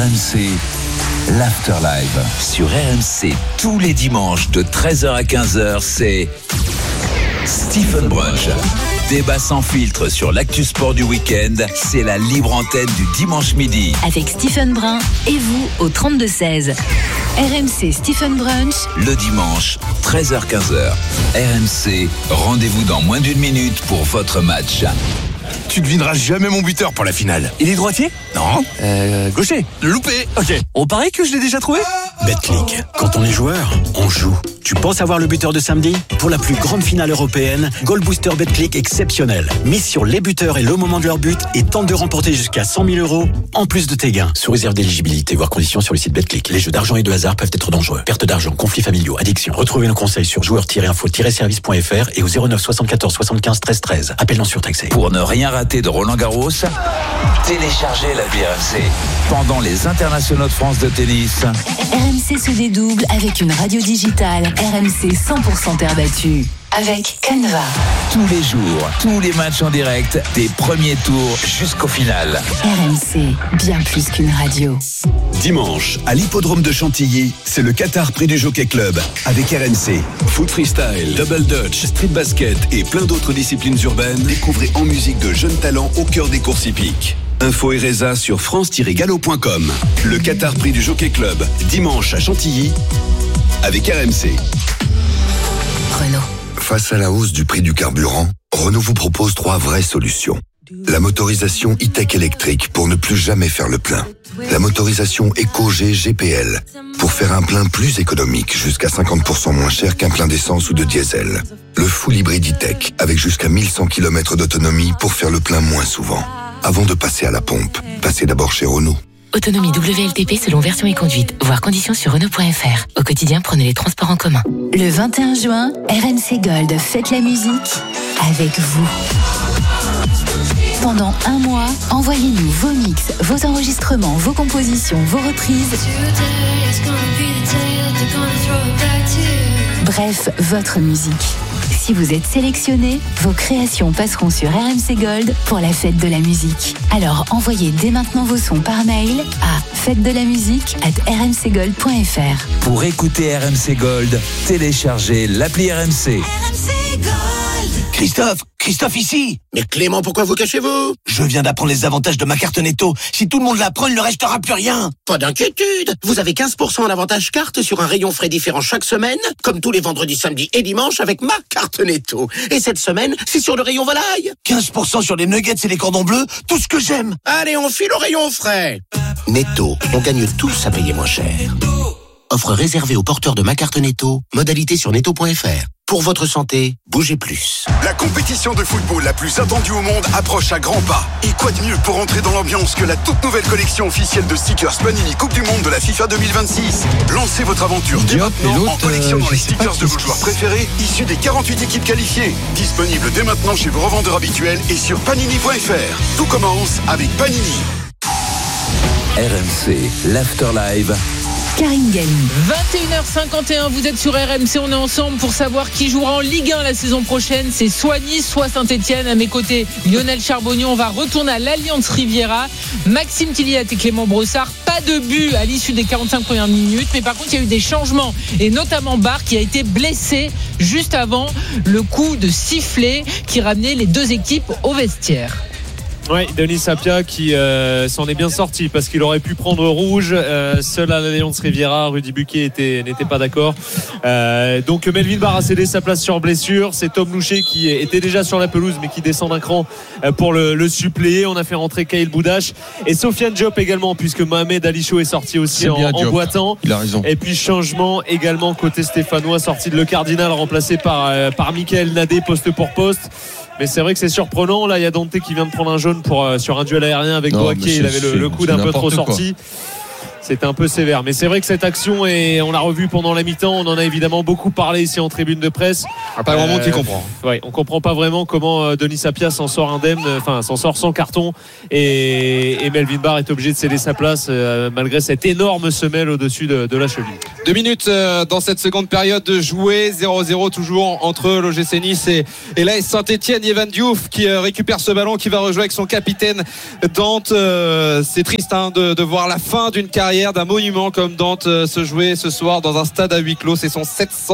RMC, l'Afterlive. Sur RMC, tous les dimanches de 13h à 15h, c'est Stephen Brunch. Débat sans filtre sur l'actu sport du week-end, c'est la libre antenne du dimanche midi. Avec Stephen Brun et vous au 32-16. RMC Stephen Brunch. Le dimanche, 13h-15h. RMC, rendez-vous dans moins d'une minute pour votre match. Tu devineras jamais mon buteur pour la finale. Il est droitier ? Non. Gaucher ? Loupé. Ok. On parie que je l'ai déjà trouvé ? Betclic. Quand on est joueur, on joue. Tu penses avoir le buteur de samedi ? Pour la plus grande finale européenne, Goal Booster Betclic exceptionnel. Mise sur les buteurs et le moment de leur but et tente de remporter jusqu'à 100 000 € en plus de tes gains. Sous réserve d'éligibilité, voire conditions sur le site Betclic. Les jeux d'argent et de hasard peuvent être dangereux. Perte d'argent, conflits familiaux, addiction. Retrouvez nos conseils sur joueurs-info-service.fr et au 09 74 75 13 13. Appel non surtaxé. Pour ne rien rater de Roland Garros, téléchargez l'appli RMC. Pendant les internationaux de France de tennis, RMC se dédouble avec une radio digitale. RMC 100% terre battue. Avec Canva. tous les jours, tous les matchs en direct, des premiers tours jusqu'au final. RMC, bien plus qu'une radio. Dimanche, à l'hippodrome de Chantilly, c'est le Qatar Prix du Jockey Club avec RMC. Foot freestyle, double dutch, street basket et plein d'autres disciplines urbaines. Découvrez en musique de jeunes talents au cœur des courses hippiques. Info et résa sur france-gallo.com. Le Qatar Prix du Jockey Club, dimanche à Chantilly avec RMC. Renault. Face à la hausse du prix du carburant, Renault vous propose 3 vraies solutions. La motorisation e-tech électrique pour ne plus jamais faire le plein. La motorisation EcoG GPL pour faire un plein plus économique, jusqu'à 50% moins cher qu'un plein d'essence ou de diesel. Le full hybride e-tech avec jusqu'à 1100 km d'autonomie pour faire le plein moins souvent. Avant de passer à la pompe, passez d'abord chez Renault. Autonomie WLTP selon version et conduite. Voir conditions sur Renault.fr. Au quotidien, prenez les transports en commun. Le 21 juin, RMC Gold fête la musique avec vous. Pendant un mois, envoyez-nous vos mix, vos enregistrements, vos compositions, vos reprises. Bref, votre musique. Si vous êtes sélectionné, vos créations passeront sur RMC Gold pour la fête de la musique. Alors envoyez dès maintenant vos sons par mail à fête-de-la-musique@rmcgold.fr. Pour écouter RMC Gold, téléchargez l'appli RMC. RMC Gold. Christophe ici. Mais Clément, pourquoi vous cachez-vous? Je viens d'apprendre les avantages de ma carte Netto. Si tout le monde la prend, il ne restera plus rien. Pas d'inquiétude. Vous avez 15% en avantage carte sur un rayon frais différent chaque semaine, comme tous les vendredis, samedis et dimanches avec ma carte Netto. Et cette semaine, c'est sur le rayon volaille. 15% sur les nuggets et les cordons bleus, tout ce que j'aime. Allez, on file au rayon frais. Netto, on gagne tous à payer moins cher. Offre réservée aux porteurs de ma carte Netto. Modalité sur netto.fr. Pour votre santé, bougez plus. La compétition de football la plus attendue au monde approche à grands pas. Et quoi de mieux pour entrer dans l'ambiance que la toute nouvelle collection officielle de stickers Panini Coupe du Monde de la FIFA 2026. Lancez votre aventure dès maintenant en collectionnant les stickers de vos joueurs préférés issus des 48 équipes qualifiées. Disponible dès maintenant chez vos revendeurs habituels et sur panini.fr. Tout commence avec Panini. RMC, l'Afterlive. Karine Galli. 21h51, vous êtes sur RMC, on est ensemble pour savoir qui jouera en Ligue 1 la saison prochaine. C'est soit Nice, soit Saint-Etienne. À mes côtés, Lionel Charbonnier. On va retourner à l'Alliance Riviera. Maxime Tilliat et Clément Brossard. Pas de but à l'issue des 45 premières minutes, mais par contre il y a eu des changements, et notamment Barre qui a été blessé juste avant le coup de sifflet qui ramenait les deux équipes au vestiaire. Oui, Denis Sapia qui s'en est bien sorti parce qu'il aurait pu prendre rouge. Seul à l'Alliance Riviera, Rudy Buquet n'était pas d'accord. Donc Melvin Barr a cédé sa place sur blessure. C'est Tom Louchet qui était déjà sur la pelouse mais qui descend d'un cran pour le suppléer. On a fait rentrer Kaïl Boudache et Sofiane Diop également, puisque Mohamed Alicho est sorti aussi en boitant. Il a raison. Et puis changement également côté stéphanois, sorti de Le Cardinal, remplacé par Michael Nadé poste pour poste. Mais c'est vrai que c'est surprenant. Là, il y a Dante qui vient de prendre un jaune sur un duel aérien avec Boaké. Il avait le coude un peu trop sorti. C'était un peu sévère. Mais c'est vrai que cette action, et on l'a revu pendant la mi-temps, on en a évidemment beaucoup parlé ici en tribune de presse. Pas vraiment qui comprend. Ouais, on comprend pas vraiment comment Denis Sapia s'en sort indemne, s'en sort sans carton. Et Melvin Barr est obligé de céder sa place malgré cette énorme semelle au-dessus de la cheville. 2 minutes dans cette seconde période de jouer. 0-0 toujours entre l'OGC Nice et l'AS Saint-Etienne. Yvan Diouf qui récupère ce ballon, qui va rejouer avec son capitaine Dante. C'est triste de voir la fin d'une carrière, d'un monument comme Dante se jouer ce soir dans un stade à huis clos. C'est son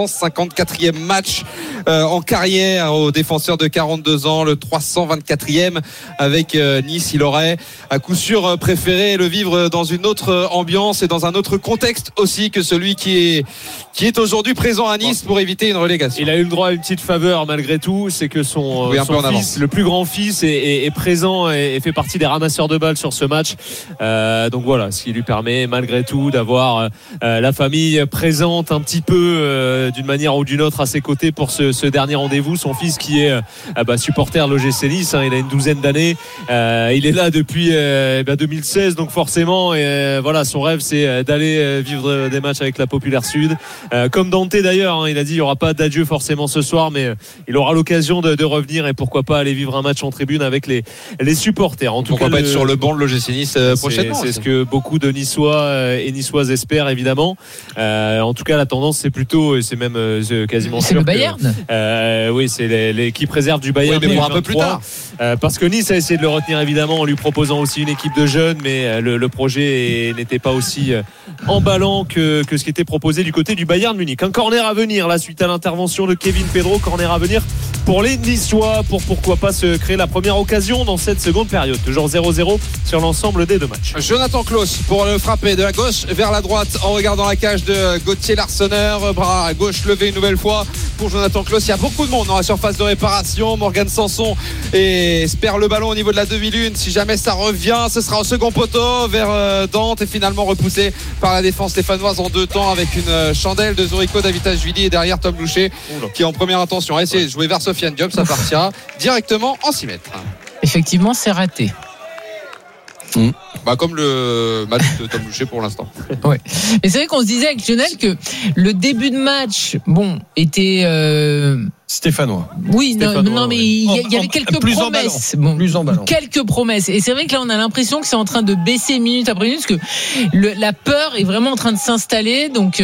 754e match en carrière au défenseur de 42 ans, le 324e avec Nice. Il aurait à coup sûr préféré le vivre dans une autre ambiance et dans un autre contexte aussi que celui qui est aujourd'hui présent à Nice pour éviter une relégation. Il a eu le droit à une petite faveur malgré tout, c'est que son fils, le plus grand fils, est présent et fait partie des ramasseurs de balles sur ce match. Donc voilà, ce qui lui permet malgré tout d'avoir la famille présente un petit peu d'une manière ou d'une autre à ses côtés pour ce dernier rendez-vous. Son fils qui est supporter de l'OGC Nice, il a une douzaine d'années, il est là depuis 2016, donc forcément voilà, son rêve c'est d'aller vivre des matchs avec la Populaire Sud, comme Dante d'ailleurs, il a dit il n'y aura pas d'adieu forcément ce soir, mais il aura l'occasion de revenir et pourquoi pas aller vivre un match en tribune avec les supporters. En tout pourquoi cas, pas être sur le banc de l'OGC Nice prochainement. C'est ce que beaucoup de Niçois et Niçoises espèrent évidemment. En tout cas la tendance c'est plutôt, c'est même quasiment c'est sûr le Bayern. Oui, c'est l'équipe réserve du Bayern, mais pour un peu plus tard. Parce que Nice a essayé de le retenir évidemment en lui proposant aussi une équipe de jeunes, mais le projet n'était pas aussi emballant que ce qui était proposé du côté du Bayern Munich. Un corner à venir là suite à l'intervention de Kevin Pedro, corner à venir pour les Niçois pour pourquoi pas se créer la première occasion dans cette seconde période. Toujours 0-0 sur l'ensemble des deux matchs. Jonathan Clauss pour le frapper de la gauche vers la droite en regardant la cage de Gauthier Larsonneur, bras à gauche levé une nouvelle fois pour Jonathan Clauss. Il y a beaucoup de monde dans la surface de réparation. Morgan Sanson espère le ballon au niveau de la demi-lune. Si jamais ça revient, ce sera au second poteau vers Dante et finalement repoussé par la défense stéphanoise en deux temps avec une chandelle de Zorico Davitashvili et derrière Tom Louchet qui en première intention a essayé de jouer vers Sofiane Diop. Ça partira directement en 6 mètres. Effectivement, c'est raté. Comme le match de Tom Louchet pour l'instant. Ouais. Mais c'est vrai qu'on se disait avec Lionel que le début de match, était stéphanois. Oui, non, mais il y avait quelques promesses. Plus emballant. Quelques promesses. Et c'est vrai que là, on a l'impression que c'est en train de baisser minute après minute, parce que la peur est vraiment en train de s'installer. Donc,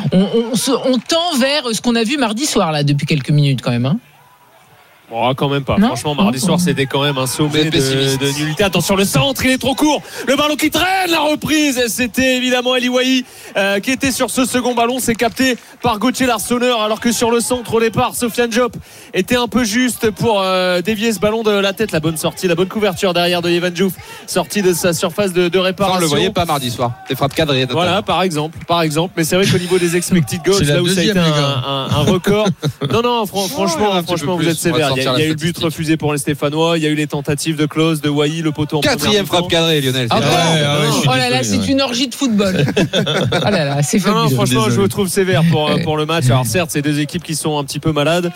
on tend vers ce qu'on a vu mardi soir, là, depuis quelques minutes, quand même. Hein. Bon, quand même pas. Non, franchement, mardi soir, c'était quand même un sommet de nullité. Attention, le centre, il est trop court. Le ballon qui traîne, la reprise. C'était évidemment Eli Wahi qui était sur ce second ballon. C'est capté par Gauthier Larsonneur, alors que sur le centre, au départ, Sofiane Diop était un peu juste pour dévier ce ballon de la tête. La bonne sortie, la bonne couverture derrière de Yvan Diouf, sortie de sa surface de réparation. On le voyait pas mardi soir. Des frappes cadrées. Voilà, par exemple. Mais c'est vrai qu'au niveau des expected goals, là où ça a été un record. Non, franchement, vous êtes sévère. Il y a eu le but refusé pour les Stéphanois, il y a eu les tentatives de Clauss, de Wahi, le poteau en quatrième frappe cadrée, Lionel. Oh là là, c'est une orgie de football. Oh là là, c'est fabuleux. Non, franchement, je vous trouve sévère pour le match. Alors certes, c'est deux équipes qui sont un petit peu malades,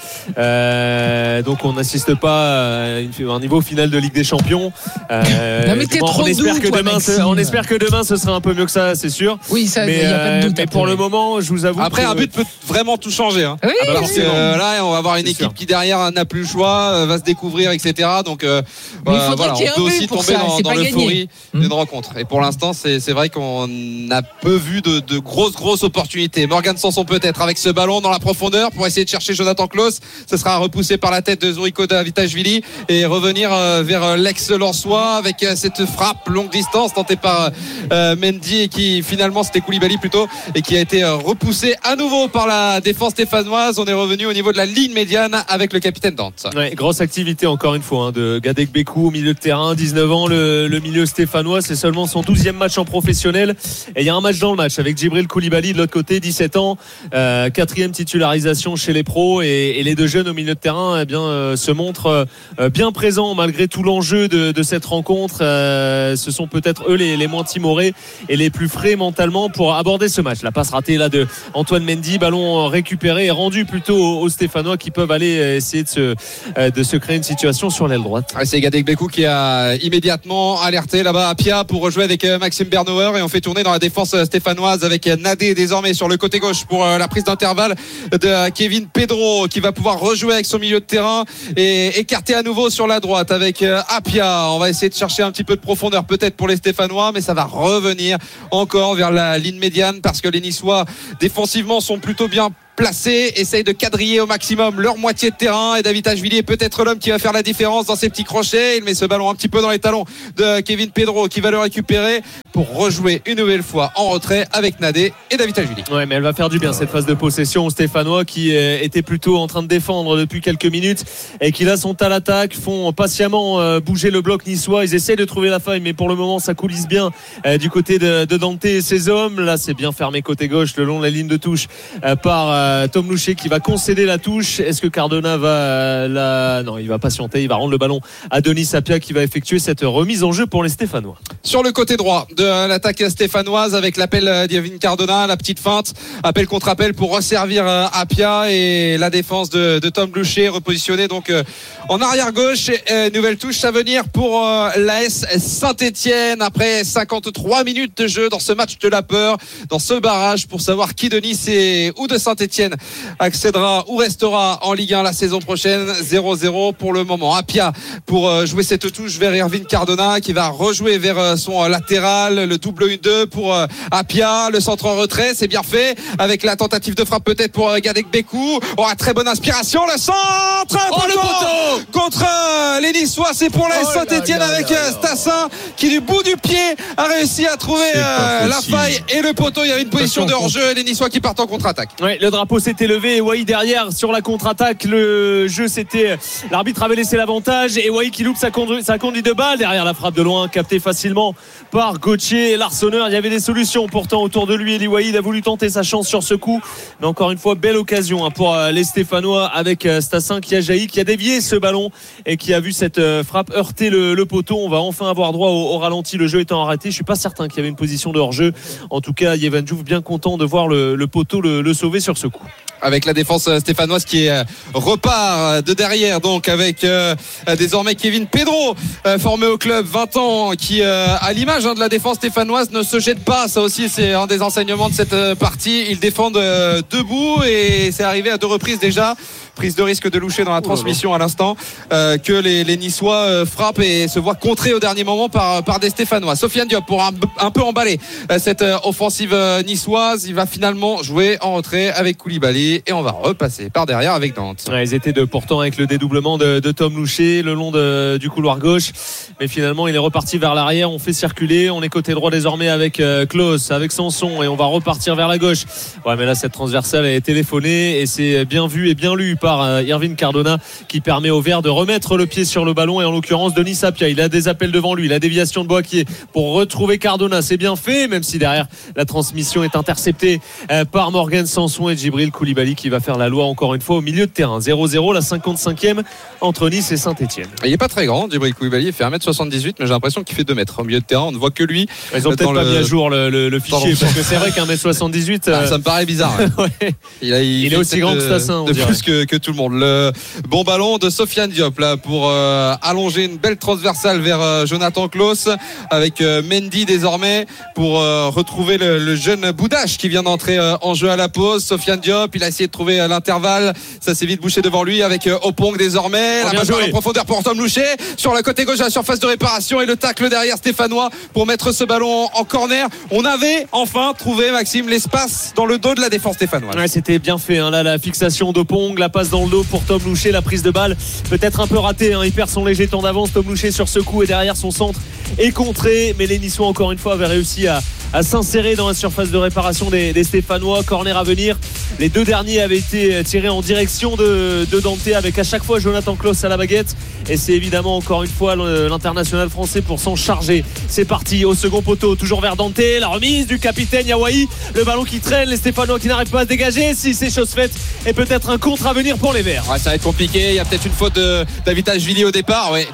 donc on n'assiste pas à un niveau final de Ligue des Champions. Non mais t'es trop doux, on espère que demain ce sera un peu mieux que ça, c'est sûr. Oui, ça, il y a pas de doute. Mais pour le moment, je vous avoue. Après, un but peut vraiment tout changer. Oui, parce que là, on va avoir une équipe qui derrière n'a plus le choix. Va se découvrir, etc. Donc on peut aussi tomber dans l'euphorie d'une rencontre. Et pour l'instant, c'est vrai qu'on a peu vu de grosses opportunités. Morgan Sanson peut-être avec ce ballon dans la profondeur pour essayer de chercher Jonathan Clauss. Ce sera repoussé par la tête de Zorico Davitashvili et revenir vers l'ex-Lensois avec cette frappe longue distance tentée par Mendy et qui finalement c'était Koulibaly plutôt et qui a été repoussé à nouveau par la défense stéphanoise. On est revenu au niveau de la ligne médiane avec le capitaine Dante. Ouais, grosse activité encore une fois de Gadek Bekou au milieu de terrain, 19 ans, le milieu stéphanois, c'est seulement son 12e match en professionnel et il y a un match dans le match avec Djibril Koulibaly de l'autre côté, 17 ans, 4e titularisation chez les pros et les deux jeunes au milieu de terrain se montrent bien présents malgré tout l'enjeu de cette rencontre. Ce sont peut-être eux les moins timorés et les plus frais mentalement pour aborder ce match. La passe ratée là de Antoine Mendy, ballon récupéré et rendu plutôt aux Stéphanois qui peuvent aller essayer de de se créer une situation sur l'aile droite. C'est Gadek Bekou qui a immédiatement alerté là-bas à Pia pour rejouer avec Maxime Bernauer, et on fait tourner dans la défense stéphanoise avec Nadé désormais sur le côté gauche pour la prise d'intervalle de Kevin Pedro, qui va pouvoir rejouer avec son milieu de terrain et écarter à nouveau sur la droite avec Apia. On va essayer de chercher un petit peu de profondeur peut-être pour les Stéphanois, mais ça va revenir encore vers la ligne médiane parce que les Niçois défensivement sont plutôt bien placés, essayent de quadriller au maximum leur moitié de terrain, et David Ashvili est peut-être l'homme qui va faire la différence dans ses petits crochets. Il met ce ballon un petit peu dans les talons de Kevin Pedro qui va le récupérer pour rejouer une nouvelle fois en retrait avec Nadé et David Ashvili. Ouais, mais elle va faire du bien cette phase de possession aux Stéphanois qui étaient plutôt en train de défendre depuis quelques minutes et qui là sont à l'attaque, font patiemment bouger le bloc niçois. Ils essaient de trouver la faille, mais pour le moment ça coulisse bien du côté de Dante et ses hommes. Là c'est bien fermé côté gauche le long de la ligne de touche par Tom Louchet qui va concéder la touche. Est-ce que Cardona va non, il va patienter, il va rendre le ballon à Denis Sapia qui va effectuer cette remise en jeu pour les Stéphanois. Sur le côté droit de l'attaque stéphanoise avec l'appel d'Irvine Cardona, la petite feinte, appel contre appel pour resservir Apia, et la défense de Tom Louchet repositionnée donc en arrière gauche. Nouvelle touche à venir pour l'AS Saint-Etienne après 53 minutes de jeu dans ce match de la peur, dans ce barrage pour savoir qui de Nice ou de Saint-Etienne accédera ou restera en Ligue 1 la saison prochaine. 0-0 pour le moment. Apia pour jouer cette touche vers Irvine Cardona qui va rejouer vers son latéral, le double 1-2 pour Apia, le centre en retrait, c'est bien fait avec la tentative de frappe peut-être pour Gadek Bekou. Très bonne inspiration, le centre le poteau contre les Niçois, c'est pour la Saint-Etienne avec Stassin qui du bout du pied a réussi à trouver la faille et le poteau. Il y avait une position de hors-jeu et les Niçois qui partent en contre-attaque. Ouais, le drapeau s'était levé et Wai derrière sur la contre-attaque. Le jeu c'était, l'arbitre avait laissé l'avantage et Wai qui loupe sa conduite de balle derrière la frappe de loin captée facilement par Gauthier, l'arseneur. Il y avait des solutions pourtant autour de lui. Eli Wai a voulu tenter sa chance sur ce coup, mais encore une fois belle occasion pour les Stéphanois avec Stassin qui a jailli, qui a dévié ce ballon et qui a vu cette frappe heurter le poteau. On va enfin avoir droit au ralenti, le jeu étant arrêté. Je suis pas certain qu'il y avait une position de hors-jeu. En tout cas Yevan Diouf bien content de voir le poteau le sauver sur ce coup. Avec la défense stéphanoise qui repart de derrière, donc avec désormais Kevin Pedro formé au club, 20 ans, qui à l'image de la défense stéphanoise ne se jette pas. Ça aussi c'est un des enseignements de cette partie. Ils défendent debout et c'est arrivé à 2 reprises déjà. Prise de risque de Louchet dans la transmission à l'instant, que les Niçois frappent et se voient contrés au dernier moment par des Stéphanois. Sofiane Diop pour un peu emballer cette offensive niçoise. Il va finalement jouer en retrait avec Koulibaly et on va repasser par derrière avec Dante. Ouais, ils étaient pourtant avec le dédoublement de Tom Louchet le long du couloir gauche, mais finalement il est reparti vers l'arrière. On fait circuler, on est côté droit désormais avec Klaus, avec Sanson, et on va repartir vers la gauche. Ouais, mais là cette transversale est téléphonée et c'est bien vu et bien lu par Irvine Cardona qui permet au Vert de remettre le pied sur le ballon, et en l'occurrence Denis Sapia, il a des appels devant lui, la déviation de Boakier pour retrouver Cardona, c'est bien fait, même si derrière la transmission est interceptée par Morgan Sanson et Djibril Koulibaly qui va faire la loi encore une fois au milieu de terrain. 0-0, la 55e entre Nice et Saint-Etienne. Il n'est pas très grand, Djibril Koulibaly, il fait 1m78, mais j'ai l'impression qu'il fait 2 mètres au milieu de terrain. On ne voit que lui. Ils ont peut-être pas mis à jour le fichier, parce que c'est vrai qu'1m78 ça me paraît bizarre. Ouais. Il est aussi grand que Stassin, de plus que tout le monde. Le bon ballon de Sofiane Diop là pour allonger une belle transversale vers Jonathan Klaus avec Mendy désormais pour retrouver le jeune Boudache qui vient d'entrer en jeu à la pause. Sofiane Diop, il a essayé de trouver l'intervalle, ça s'est vite bouché devant lui avec Opong désormais. La balle en profondeur pour Tom Louchet sur le côté gauche à la surface de réparation et le tacle derrière stéphanois pour mettre ce ballon en corner. On avait enfin trouvé, Maxime, l'espace dans le dos de la défense stéphanoise. Ouais, c'était bien fait là, la fixation d'Opong, la passe dans le dos pour Tom Louchet, la prise de balle peut-être un peu ratée, il perd son léger temps d'avance Tom Louchet sur ce coup, et derrière son centre est contré, mais les Niçois encore une fois avaient réussi à s'insérer dans la surface de réparation des Stéphanois. Corner à venir, les 2 derniers avaient été tirés en direction de Dante avec à chaque fois Jonathan Klaus à la baguette, et c'est évidemment encore une fois l'international français pour s'en charger. C'est parti au second poteau, toujours vers Dante, la remise du capitaine Yawaï, le ballon qui traîne, les Stéphanois qui n'arrivent pas à se dégager. Si c'est chose faite, et peut-être un contre à venir pour les Verts. Ouais, ça va être compliqué, il y a peut-être une faute de David Ashvili au départ. Ouais.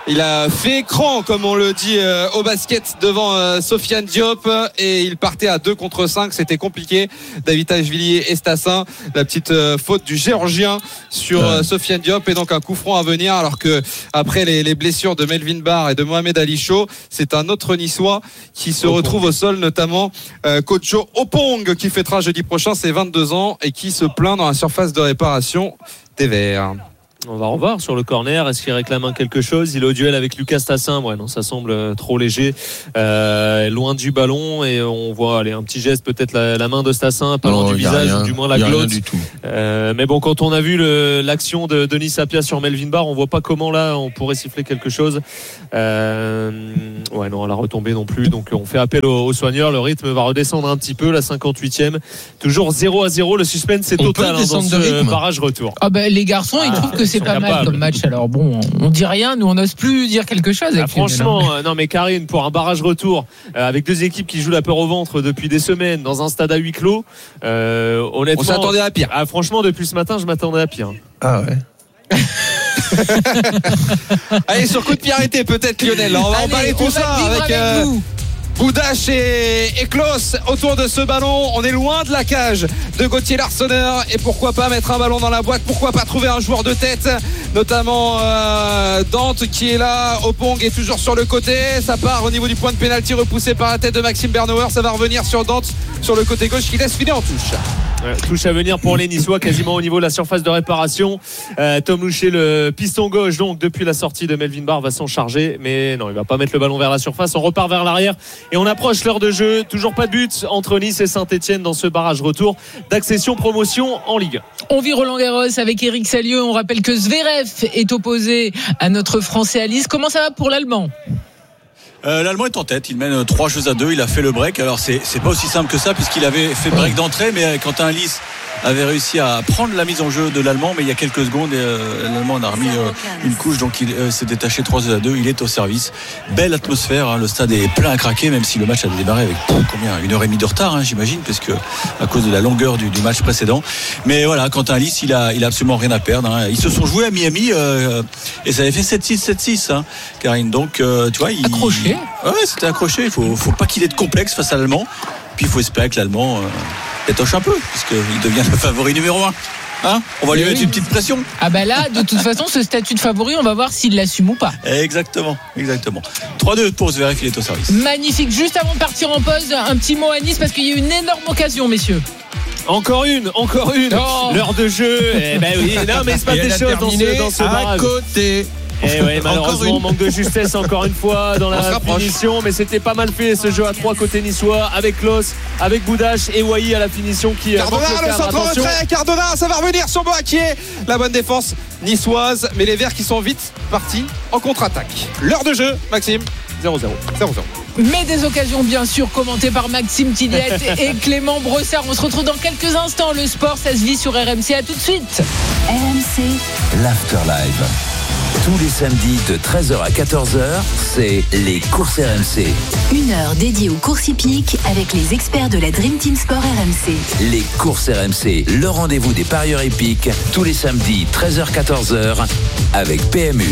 Il a fait écran, comme on le dit au basket, devant Sofiane Diop, et il partait à 2 contre 5. C'était compliqué. David Ashvili et Stassin, la petite faute du Géorgien sur Sofiane Diop, et donc un coup franc à venir, alors que après les blessures de Melvin Barr et de Mohamed Ali Chaud, c'est un autre Niçois qui se retrouve au sol, notamment Kojo Opong, qui fêtera jeudi prochain ses 22 ans et qui se plaint dans la surface de réparation des Verts. On va revoir sur le corner. Est-ce qu'il réclame quelque chose? Il est au duel avec Lucas Tassin. Ouais, non, ça semble trop léger. Loin du ballon, et on voit un petit geste, peut-être la main de Tassin, pas loin du visage, ou du moins la glotte. Du tout. Mais bon, quand on a vu l'action de Denis Sapia sur Melvin Barr, on voit pas comment là on pourrait siffler quelque chose. Ouais, non, la retombée non plus. Donc on fait appel aux soigneurs. Le rythme va redescendre un petit peu. La 58e, toujours 0-0. Le suspense est total dans ce barrage retour. Ah ben les garçons, ils trouvent que c'est pas mal comme match. Alors bon, on dit rien, nous on n'ose plus dire quelque chose. Franchement, non mais Karine, pour un barrage retour avec deux équipes qui jouent la peur au ventre depuis des semaines dans un stade à huis clos, honnêtement, on s'attendait à pire. Franchement, depuis ce matin, je m'attendais à pire. Ah ouais. Allez, sur coup de pied arrêté, peut-être, Lionel. On va emballer tout ça avec Boudache et Klaus autour de ce ballon. On est loin de la cage de Gauthier Larsonneur, et pourquoi pas mettre un ballon dans la boîte, pourquoi pas trouver un joueur de tête, notamment Dante qui est là. Opong est toujours sur le côté, ça part au niveau du point de pénalty, repoussé par la tête de Maxime Bernauer. Ça va revenir sur Dante sur le côté gauche, qui laisse filer en touche. Touche à venir pour les Niçois, quasiment au niveau de la surface de réparation. Tom Loucher, le piston gauche, donc depuis la sortie de Melvin Barr, va s'en charger, mais non, il va pas mettre le ballon vers la surface. On repart vers l'arrière et on approche l'heure de jeu. Toujours pas de but entre Nice et Saint-Etienne dans ce barrage retour d'accession promotion en Ligue 1. On vit Roland-Garros avec Eric Salieu. On rappelle que Zverev est opposé à notre Français Alice. Comment ça va pour l'Allemand? L'Allemand est en tête, il mène 3-2. Il a fait le break. Alors c'est pas aussi simple que ça, puisqu'il avait fait break d'entrée, mais Quentin Alice avait réussi à prendre la mise en jeu de l'Allemand, mais il y a quelques secondes, l'Allemand en a remis une couche, donc il s'est détaché 3-2. Il est au service. Belle atmosphère, hein. Le stade est plein à craquer, même si le match a démarré avec une heure et demie de retard, hein, j'imagine, parce que à cause de la longueur du match précédent. Mais voilà, Quentin Alice, il a absolument rien à perdre, hein. Ils se sont joués à Miami et ça avait fait 7-6, 7-6, hein, Karine. Donc tu vois, accroché. Ouais, c'était accroché. Il faut pas qu'il ait de complexe face à l'Allemand. Puis il faut espérer que l'Allemand étoche un peu, puisqu'il devient le favori numéro 1. Hein, on va lui mettre une petite pression. Ah bah là, de toute façon, ce statut de favori, on va voir s'il l'assume ou pas. Exactement. 3-2 pour Zverev, il est au service. Magnifique. Juste avant de partir en pause, un petit mot à Nice, parce qu'il y a une énorme occasion, messieurs. Encore une. L'heure de jeu. Oui, non, mais il se passe des choses dans ce barrage. À côté. Et ouais, malheureusement, manque de justesse encore une fois dans la finition, mais c'était pas mal fait ce jeu à 3 côté niçois, avec Klaus, avec Boudache et Wai à la finition qui Cardona, le centre retrait, Cardona, ça va revenir sur Boakier. La bonne défense niçoise, mais les Verts qui sont vite partis en contre-attaque. L'heure de jeu, Maxime, 0-0. Mais des occasions bien sûr commentées par Maxime Tilliette et Clément Brossard. On se retrouve dans quelques instants. Le sport, ça se vit sur RMC. À tout de suite. RMC, l'Afterlive. Tous les samedis de 13h à 14h, c'est les courses RMC. Une heure dédiée aux courses hippiques avec les experts de la Dream Team Sport RMC. Les courses RMC, le rendez-vous des parieurs hippiques, tous les samedis 13h-14h avec PMU.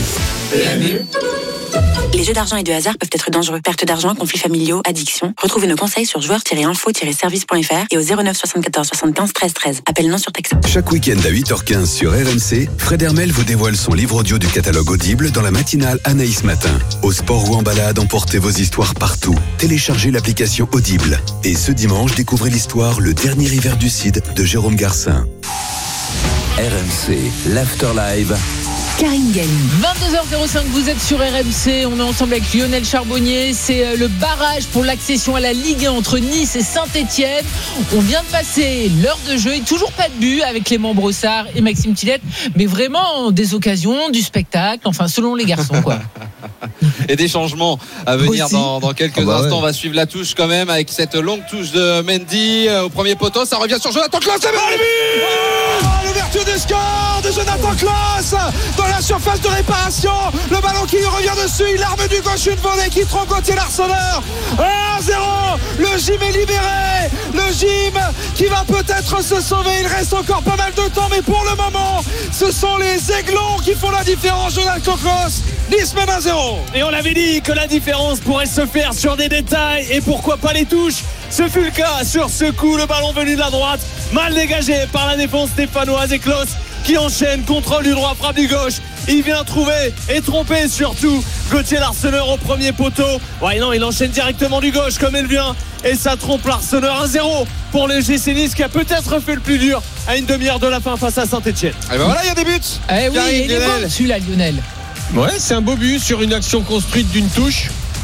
Les jeux d'argent et de hasard peuvent être dangereux. Perte d'argent, conflits familiaux, addiction. Retrouvez nos conseils sur joueurs-info-service.fr et au 09 74 75 13 13. Appel non surtaxé. Chaque week-end à 8h15 sur RMC, Fred Hermel vous dévoile son livre audio du catalogue Audible dans la matinale Anaïs Matin. Au sport ou en balade, emportez vos histoires partout. Téléchargez l'application Audible. Et ce dimanche, découvrez l'histoire Le dernier hiver du Cid de Jérôme Garcin. RMC, l'Afterlive. Karine Galli. 22h05, vous êtes sur RMC. On est ensemble avec Lionel Charbonnier. C'est le barrage pour l'accession à la Ligue 1 entre Nice et Saint-Etienne. On vient de passer l'heure de jeu et toujours pas de but avec Clément Brossard et Maxime Tilliette. Mais vraiment des occasions, du spectacle, enfin selon les garçons, quoi. Et des changements à venir dans quelques instants. Ouais. On va suivre la touche quand même avec cette longue touche de Mendy au premier poteau. Ça revient sur Jonathan Klaus. L'ouverture du score de Jonathan Klaus dans la surface de réparation. Le ballon qui lui revient dessus. Il arme du gauche une volée qui trompe Gauthier Larsonneur. 1-0. Le gym est libéré. Le gym qui va peut-être se sauver. Il reste encore pas mal de temps, mais pour le moment, ce sont les Aiglons qui font la différence. Jonathan Klaus Nice mène 1-0. Et on l'avait dit que la différence pourrait se faire sur des détails et pourquoi pas les touches. Ce fut le cas sur ce coup, le ballon venu de la droite, mal dégagé par la défense stéphanoise et Klose qui enchaîne, contrôle du droit, frappe du gauche. Il vient trouver et tromper surtout Gauthier Larseneur au premier poteau. Ouais non, il enchaîne directement du gauche comme elle vient et ça trompe Larseneur. 1-0 pour le GC Nice qui a peut-être fait le plus dur à une demi-heure de la fin face à Saint-Etienne. Et ben voilà, il y a des buts. Eh oui, il est bon celui-là, Lionel. Ouais, c'est un beau but sur une action construite d'une touche.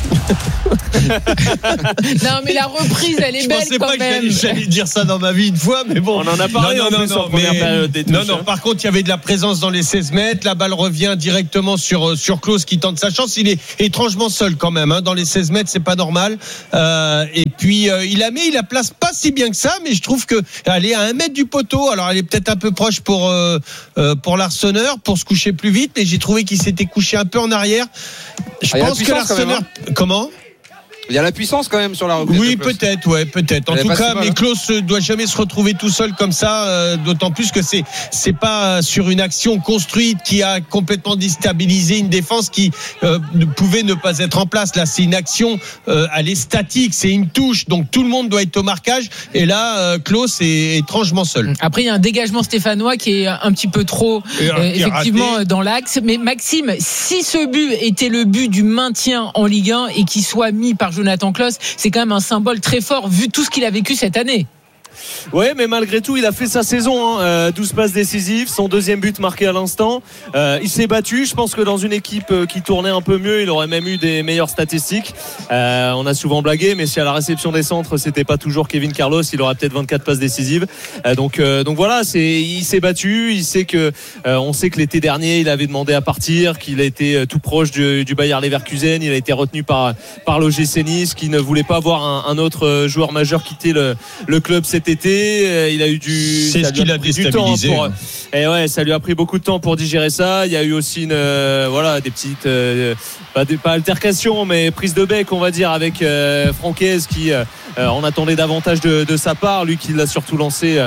Non mais la reprise elle est belle quand même. Je pensais pas que j'allais dire ça dans ma vie une fois, mais bon. On en a parlé en première période des touches. Non, par contre il y avait de la présence dans les 16 mètres. La balle revient directement sur Klose qui tente sa chance. Il est étrangement seul quand même dans les 16 mètres, c'est pas normal. Et puis il la place pas si bien que ça, mais je trouve que elle est à 1 mètre du poteau. Alors elle est peut-être un peu proche pour Larseneur pour se coucher plus vite, mais j'ai trouvé qu'il s'était couché un peu en arrière. Je pense que Larseneur. Comment ? Il y a la puissance quand même sur la reprise. Oui, peut-être. En tout cas, mais Klose ne doit jamais se retrouver tout seul comme ça, d'autant plus que c'est pas sur une action construite qui a complètement déstabilisé une défense qui pouvait ne pas être en place. Là, c'est une action, elle est statique, c'est une touche, donc tout le monde doit être au marquage. Et là, Klose est étrangement seul. Après, il y a un dégagement stéphanois qui est un petit peu trop, effectivement, dans l'axe. Mais Maxime, si ce but était le but du maintien en Ligue 1 et qu'il soit mis par Jonathan Klose, c'est quand même un symbole très fort vu tout ce qu'il a vécu cette année. Ouais, mais malgré tout, il a fait sa saison, 12 passes décisives, son deuxième but marqué à l'instant. Il s'est battu. Je pense que dans une équipe qui tournait un peu mieux, il aurait même eu des meilleures statistiques. On a souvent blagué, mais si à la réception des centres, c'était pas toujours Kevin Carlos, il aurait peut-être 24 passes décisives. Donc voilà, il s'est battu. Il sait que, on sait que l'été dernier, il avait demandé à partir, qu'il a été tout proche du Bayer Leverkusen. Il a été retenu par l'OGC Nice, qui ne voulait pas voir un autre joueur majeur quitter le club cet été. Il a eu c'est ce qui l'a déstabilisé. Et ouais, ça lui a pris beaucoup de temps pour digérer ça. Il y a eu aussi des petites pas altercations, mais prise de bec, on va dire, avec Francaise qui en attendait davantage de sa part. Lui qui l'a surtout lancé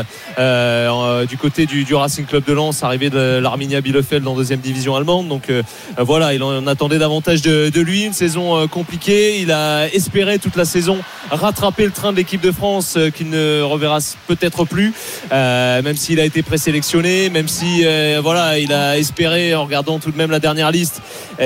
du côté du Racing Club de Lens, arrivé de l'Arminia Bielefeld en deuxième division allemande. Donc voilà, il en attendait davantage de lui. Une saison compliquée. Il a espéré toute la saison rattraper le train de l'équipe de France qu'il ne reverra peut-être plus, même s'il a été présélectionné, même si il a espéré en regardant tout de même la dernière liste.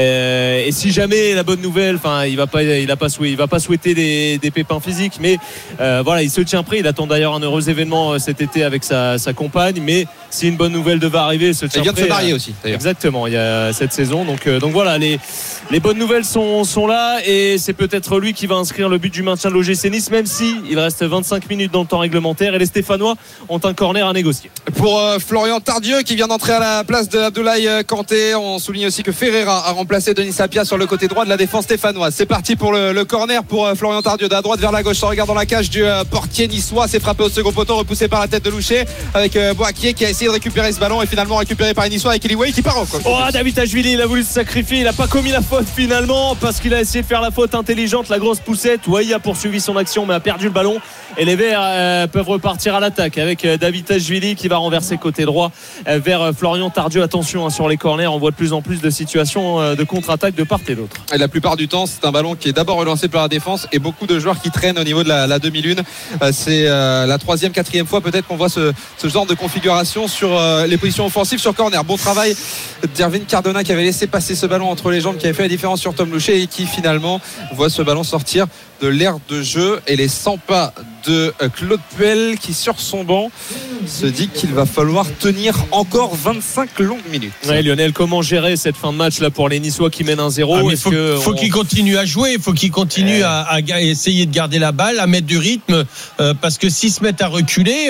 Et si jamais la bonne nouvelle, il va pas souhaiter des pépins physiques, mais il se tient prêt. Il attend d'ailleurs un heureux événement cet été avec sa compagne, mais si une bonne nouvelle devait arriver, il se tient prêt. Il vient de se marier aussi d'ailleurs. Exactement, il y a cette saison, donc voilà, les bonnes nouvelles sont là, et c'est peut-être lui qui va inscrire le but du maintien de l'OGC Nice, même si il reste 25 minutes dans le temps réglementaire et les Stéphanois ont un corner à négocier. Pour Florian Tardieu qui vient d'entrer à la place de Abdoulaye Kanté, on souligne aussi que Ferreira a remplacé Denis Sapia sur le côté droit de la défense stéphanoise. C'est parti pour le corner pour Florian Tardieu, de la droite vers la gauche, en regardant la cage du portier niçois. C'est frappé au second poteau, repoussé par la tête de Loucher, avec Boakier qui a essayé de récupérer ce ballon et finalement récupéré par les Niçois avec Eliway qui part en quoi. David Ashvili, il a voulu se sacrifier, il n'a pas commis la faute finalement parce qu'il a essayé de faire la faute intelligente, la grosse poussette. Wai a poursuivi son action mais a perdu le ballon, et les Verts peuvent repartir à l'attaque avec David Ashvili qui va renverser côté droit vers Florian Tardieu. Attention sur les corners, on voit de plus en plus de situations de contre-attaque de part et d'autre. Et la plupart du temps, c'est un ballon qui est d'abord relancé par la défense et beaucoup de joueurs qui traînent au niveau de la demi-lune. C'est la 3e, 4e fois peut-être qu'on voit ce genre de configuration sur les positions offensives sur corner. Bon travail d'Erwin Cardona qui avait laissé passer ce ballon entre les jambes, qui avait fait la différence sur Tom Loucher et qui finalement voit ce ballon sortir de l'aire de jeu, et les 100 pas de Claude Puel qui sur son banc se dit qu'il va falloir tenir encore 25 longues minutes. Ouais, Lionel, comment gérer cette fin de match là pour les Niçois qui mènent 1-0? Il faut qu'ils continuent à jouer, il faut qu'ils continuent à essayer de garder la balle, à mettre du rythme, parce que s'ils se mettent à reculer,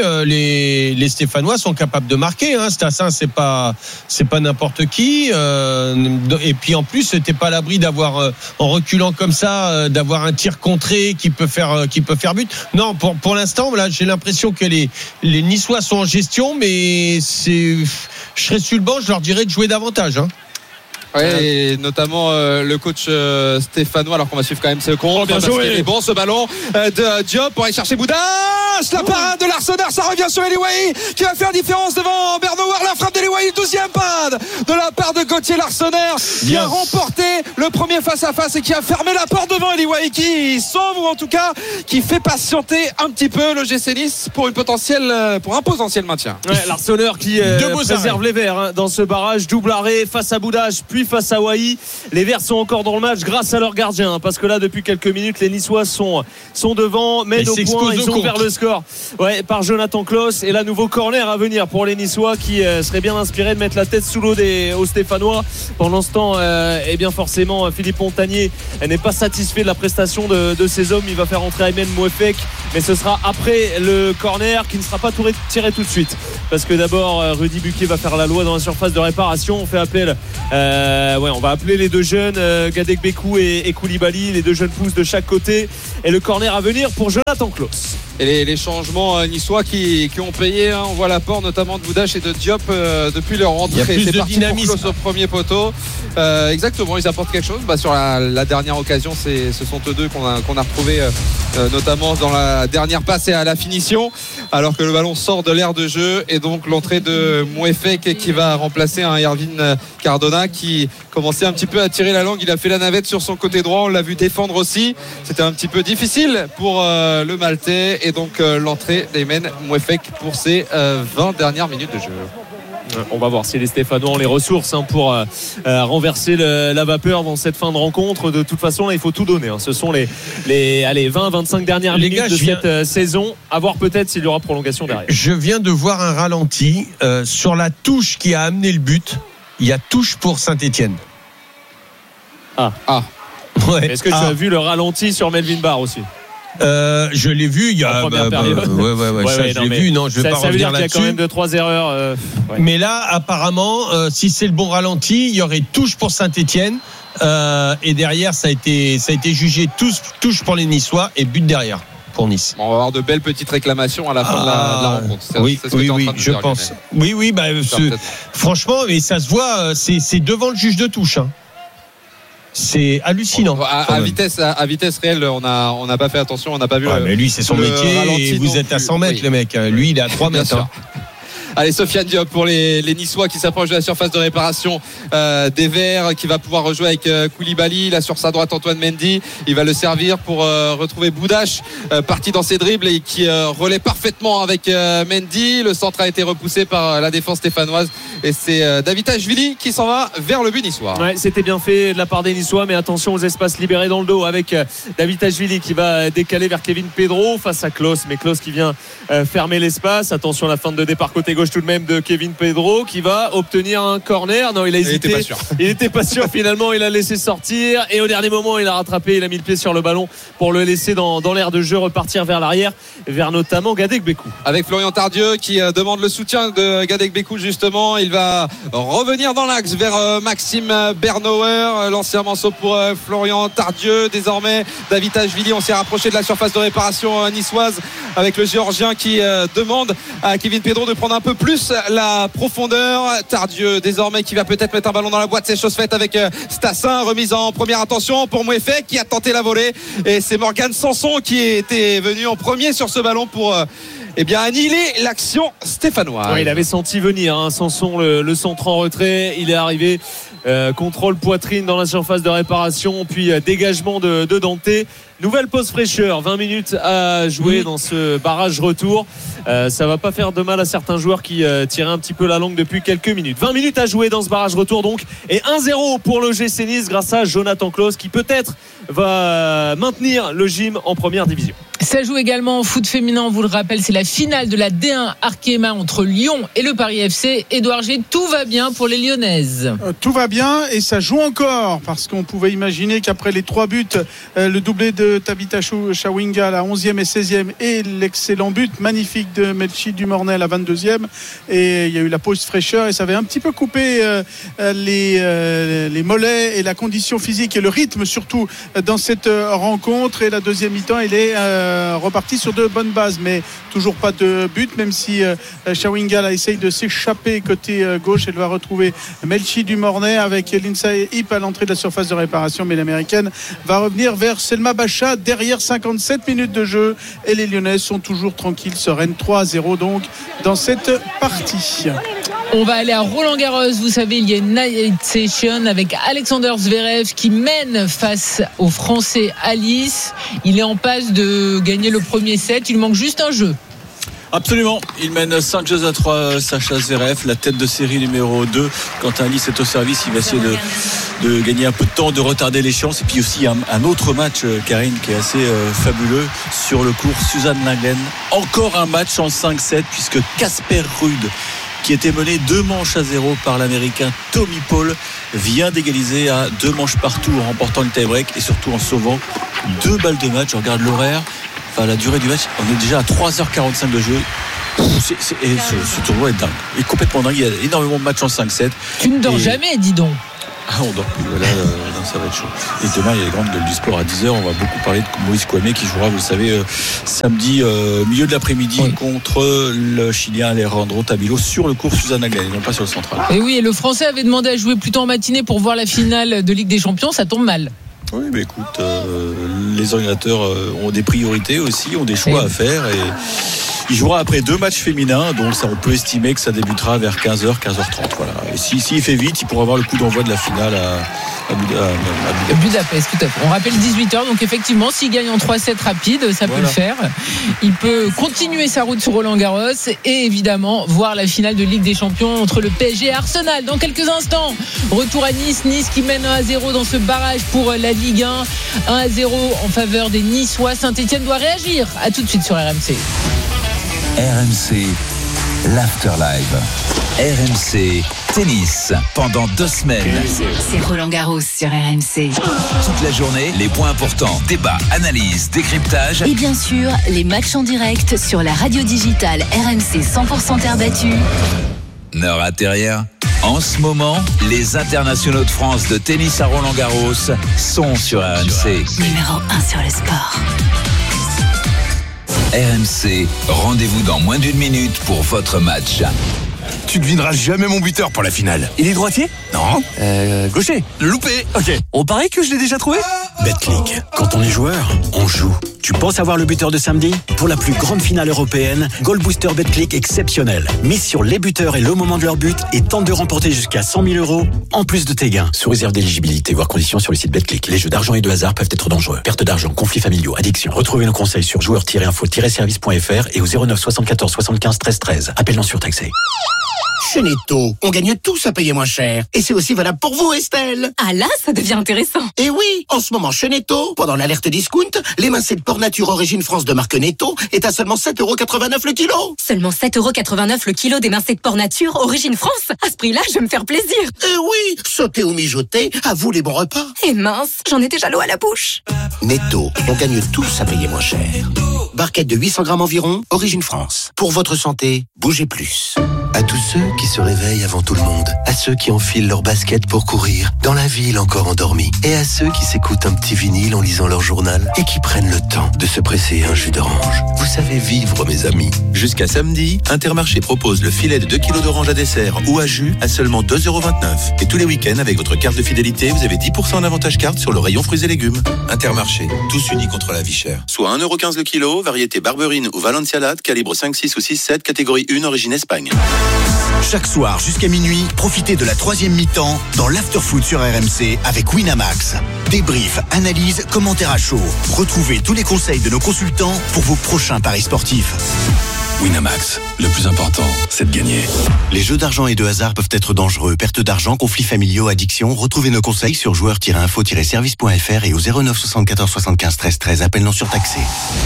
les Stéphanois sont capables de marquer. Stassin, c'est pas n'importe qui, et puis en plus t'es pas à l'abri d'avoir, en reculant comme ça, d'avoir un tir contré qui peut faire but. Non, pour l'instant, là, j'ai l'impression que les Niçois sont en gestion, mais je serais sur le banc, je leur dirais de jouer davantage. Ouais, et notamment le coach stéphanois, alors qu'on va suivre quand même ce compte. Bien joué. Il est bon ce ballon de Diop pour aller chercher Boudache. La parade de l'Arsenal, ça revient sur Eliway qui va faire différence devant Bernard. La frappe d'Eliway, 12e pad de la part part de Gauthier Larsonneur qui a remporté le premier face-à-face et qui a fermé la porte devant Eli Wahi, qui sauve ou en tout cas qui fait patienter un petit peu le GC Nice pour un potentiel maintien. Larsonneur qui préserve les Verts dans ce barrage, double arrêt face à Boudache puis face à Wahi. Les Verts sont encore dans le match grâce à leur gardien, parce que là depuis quelques minutes les Niçois sont devant, mènent au point, ils ont ouvert le score par Jonathan Klaus, et là nouveau corner à venir pour les Niçois qui seraient bien inspirés de mettre la tête sous l'eau aux Stéphanois. Pendant ce temps bien forcément Philippe Montagnier n'est pas satisfait de la prestation de ses hommes. Il va faire entrer Aymen Mouefek, mais ce sera après le corner qui ne sera pas tiré tout de suite, parce que d'abord Rudy Buquet va faire la loi dans la surface de réparation. On fait appel on va appeler les deux jeunes Gadegbekou et Koulibaly, les deux jeunes pousses de chaque côté, et le corner à venir pour Jonathan Klaus. Et les changements niçois qui ont payé, on voit l'apport notamment de Boudache et de Diop depuis leur rentrée. C'est parti pour Klaus au premier poteau. Exactement, ils apportent quelque chose. Sur la dernière occasion, ce sont eux deux qu'on a retrouvés notamment dans la dernière passe et à la finition, alors que le ballon sort de l'aire de jeu, et donc l'entrée de Mouefek qui va remplacer un Erwin Cardona qui commençait un petit peu à tirer la langue. Il a fait la navette sur son côté droit, on l'a vu défendre aussi, c'était un petit peu difficile pour le Maltais, et donc l'entrée d'Aymen Mouefek pour ses 20 dernières minutes de jeu. On va voir si les Stéphanois ont les ressources pour renverser la vapeur dans cette fin de rencontre. De toute façon, là, il faut tout donner. Ce sont les 20-25 dernières minutes de cette saison. À voir peut-être s'il y aura prolongation derrière. Je viens de voir un ralenti sur la touche qui a amené le but. Il y a touche pour Saint-Etienne. Ouais. Est-ce que tu as vu le ralenti sur Melvin Barr aussi? Je l'ai vu il y a je l'ai vu. Non, je vais pas revenir là-dessus. Ça veut dire qu'il y a quand même 2-3 erreurs. Mais là, apparemment, si c'est le bon ralenti, il y aurait touche pour Saint-Etienne, et derrière ça a été jugé touche pour les Niçois et but derrière pour Nice. On va avoir de belles petites réclamations à la fin de la rencontre. Oui, je pense. Oui, franchement, mais ça se voit, c'est devant le juge de touche. C'est hallucinant. À vitesse réelle, on n'a pas fait attention, on n'a pas vu. Mais lui, c'est son métier, et vous êtes à 100 mètres, le mec. Lui, il est à 3 mètres. Allez, Sofiane Diop pour les Niçois qui s'approchent de la surface de réparation des Verts, qui va pouvoir rejouer avec Koulibaly. Là sur sa droite, Antoine Mendy, il va le servir pour retrouver Boudache, parti dans ses dribbles et qui relaie parfaitement avec Mendy. Le centre a été repoussé par la défense stéphanoise, et c'est Davitashvili qui s'en va vers le but niçois. C'était bien fait de la part des Niçois, mais attention aux espaces libérés dans le dos avec Davitashvili qui va décaler vers Kevin Pedro face à Klaus, mais Klaus qui vient fermer l'espace. Attention à la fin de départ côté gauche tout de même de Kevin Pedro qui va obtenir un corner. Non, il a hésité. Il était pas sûr finalement, il a laissé sortir, et au dernier moment il a rattrapé, il a mis le pied sur le ballon pour le laisser dans l'aire de jeu repartir vers l'arrière, vers notamment Gadegbekou. Avec Florian Tardieu qui demande le soutien de Gadegbekou justement. Il va revenir dans l'axe vers Maxime Bernauer. L'ancien manceau pour Florian Tardieu. Désormais Davitashvili, on s'est rapproché de la surface de réparation niçoise avec le Géorgien qui demande à Kevin Pedro de prendre un peu plus la profondeur. Tardieu désormais qui va peut-être mettre un ballon dans la boîte, c'est chose faite avec Stassin. Remise en première intention pour Mouefek qui a tenté la volée, et c'est Morgan Sanson qui était venu en premier sur ce ballon pour annihiler l'action stéphanoise. Il avait senti venir Sanson, le centre en retrait. Il est arrivé, contrôle poitrine dans la surface de réparation, puis dégagement de Dante. Nouvelle pause fraîcheur, 20 minutes à jouer dans ce barrage retour. Ça va pas faire de mal à certains joueurs qui tiraient un petit peu la langue depuis quelques minutes. 20 minutes à jouer dans ce barrage retour donc, et 1-0 pour le GC Nice grâce à Jonathan Klaus qui peut-être va maintenir le gym en première division. Ça joue également au foot féminin, on vous le rappelle, c'est la finale de la D1 Arkema entre Lyon et le Paris FC. Édouard G, tout va bien pour les Lyonnaises. Tout va bien, et ça joue encore, parce qu'on pouvait imaginer qu'après les 3 buts, le doublé de Tabitha Chawinga à la 11e et 16e, et l'excellent but magnifique de Melchi Dumornay à la 22e, et il y a eu la pause fraîcheur, et ça avait un petit peu coupé les mollets et la condition physique et le rythme surtout dans cette rencontre. Et la deuxième mi-temps, il est reparti sur de bonnes bases, mais toujours pas de but, même si Chawinga essaye de s'échapper côté gauche. Elle va retrouver Melchi Dumornay avec Lindsay Hip à l'entrée de la surface de réparation, mais l'américaine va revenir vers Selma Bacha derrière 57 minutes de jeu, et les Lyonnaises sont toujours tranquilles, sereines. 3-0 donc dans cette partie. On va aller à Roland-Garros. Vous savez, il y a une night session avec Alexander Zverev qui mène face au Français Alice. Il est en passe de gagner le premier set. Il manque juste un jeu. Absolument, il mène 5-3 Sacha Zverev, la tête de série numéro 2. Quand Alice est au service, il va essayer de gagner un peu de temps, de retarder l'échéance. Et puis aussi un autre match, Karine, qui est assez fabuleux sur le cours Suzanne Lenglen. Encore un match en 5-7 puisque Casper Ruud, qui était mené 2-0 par l'américain Tommy Paul, vient d'égaliser à 2 manches partout en remportant le tie-break et surtout en sauvant 2 balles de match. Je regarde l'horaire. Enfin, la durée du match, on est déjà à 3h45 de jeu. Ce tournoi est dingue. Il est complètement dingue. Il y a énormément de matchs en 5-7. Tu ne dors jamais, dis donc. Ah, on dort plus. Là, ça va être chaud. Et demain, il y a les grandes gueules du sport à 10h. On va beaucoup parler de Moïse Kouamé qui jouera, vous le savez, samedi, milieu de l'après-midi contre le Chilien Alejandro Tabilo sur le cours Suzanne Lenglen, non pas sur le central. Et oui, et le Français avait demandé à jouer plutôt en matinée pour voir la finale de Ligue des Champions. Ça tombe mal. Oui, mais écoute, les organisateurs ont des priorités aussi, ont des choix à faire et il jouera après 2 matchs féminins, donc ça, on peut estimer que ça débutera vers 15h, 15h30. Voilà. Et s'il fait vite, il pourra avoir le coup d'envoi de la finale à Budapest, tout à fait. On rappelle 18h, donc effectivement, s'il gagne en 3-7 rapides, ça peut le faire. Il peut continuer sa route sur Roland-Garros et évidemment voir la finale de Ligue des Champions entre le PSG et Arsenal. Dans quelques instants, retour à Nice qui mène 1-0 dans ce barrage pour la Ligue 1. 1-0 en faveur des Niçois. Saint-Etienne doit réagir. À tout de suite sur RMC. RMC, l'Afterlife. RMC Tennis pendant 2 semaines. C'est Roland-Garros sur RMC. Toute la journée, les points importants, débats, analyses, décryptage. Et bien sûr, les matchs en direct sur la radio digitale RMC 100% terre battue. Ne ratez rien. En ce moment, les internationaux de France de tennis à Roland-Garros sont sur RMC. Numéro 1 sur le sport. RMC, rendez-vous dans moins d'1 minute pour votre match. Tu devineras jamais mon buteur pour la finale. Il est droitier ? Non. Gaucher ? Loupé. Ok. On parie que je l'ai déjà trouvé ? Betclic. Quand on est joueur, on joue. Tu penses avoir le buteur de samedi ? Pour la plus grande finale européenne, Goal Booster Betclic exceptionnel. Mise sur les buteurs et le moment de leur but et tente de remporter jusqu'à 100 000 € en plus de tes gains. Sous réserve d'éligibilité, voire conditions sur le site Betclic. Les jeux d'argent et de hasard peuvent être dangereux. Perte d'argent, conflits familiaux, addiction. Retrouvez nos conseils sur joueurs-info-service.fr et au 09 74 75 13 13. Appel non surtaxé. Chez Netto, on gagne tous à payer moins cher. Et c'est aussi valable pour vous, Estelle. Ah là, ça devient intéressant. Et oui, en ce moment, chez Netto, pendant l'alerte discount, l'émincé de porc nature origine France de marque Netto est à seulement 7,89€ le kilo. Seulement 7,89€ le kilo d'émincé de porc nature origine France. À ce prix-là, je vais me faire plaisir. Et oui, sauter ou mijoter, à vous les bons repas. Et mince, j'en ai déjà l'eau à la bouche. Netto, on gagne tous à payer moins cher. Barquette de 800 grammes environ, origine France. Pour votre santé, bougez plus. À tous ceux qui se réveillent avant tout le monde, à ceux qui enfilent leur basket pour courir, dans la ville encore endormie, et à ceux qui s'écoutent un petit vinyle en lisant leur journal et qui prennent le temps de se presser un jus d'orange. Vous savez vivre, mes amis. Jusqu'à samedi, Intermarché propose le filet de 2 kg d'orange à dessert ou à jus à seulement 2,29€. Et tous les week-ends, avec votre carte de fidélité, vous avez 10% en avantage carte sur le rayon fruits et légumes. Intermarché, tous unis contre la vie chère. Soit 1,15€ le kilo, variété Barberine ou Valencialade, calibre 5, 6 ou 6, 7, catégorie 1, origine Espagne. Chaque soir jusqu'à minuit, profitez de la 3e mi-temps dans l'Afterfoot sur RMC avec Winamax. Débrief, analyse, commentaires à chaud. Retrouvez tous les conseils de nos consultants pour vos prochains paris sportifs. Winamax, le plus important, c'est de gagner. Les jeux d'argent et de hasard peuvent être dangereux. Perte d'argent, conflits familiaux, addiction. Retrouvez nos conseils sur joueurs-info-service.fr et au 09 74 75 13 13. Appel non surtaxé.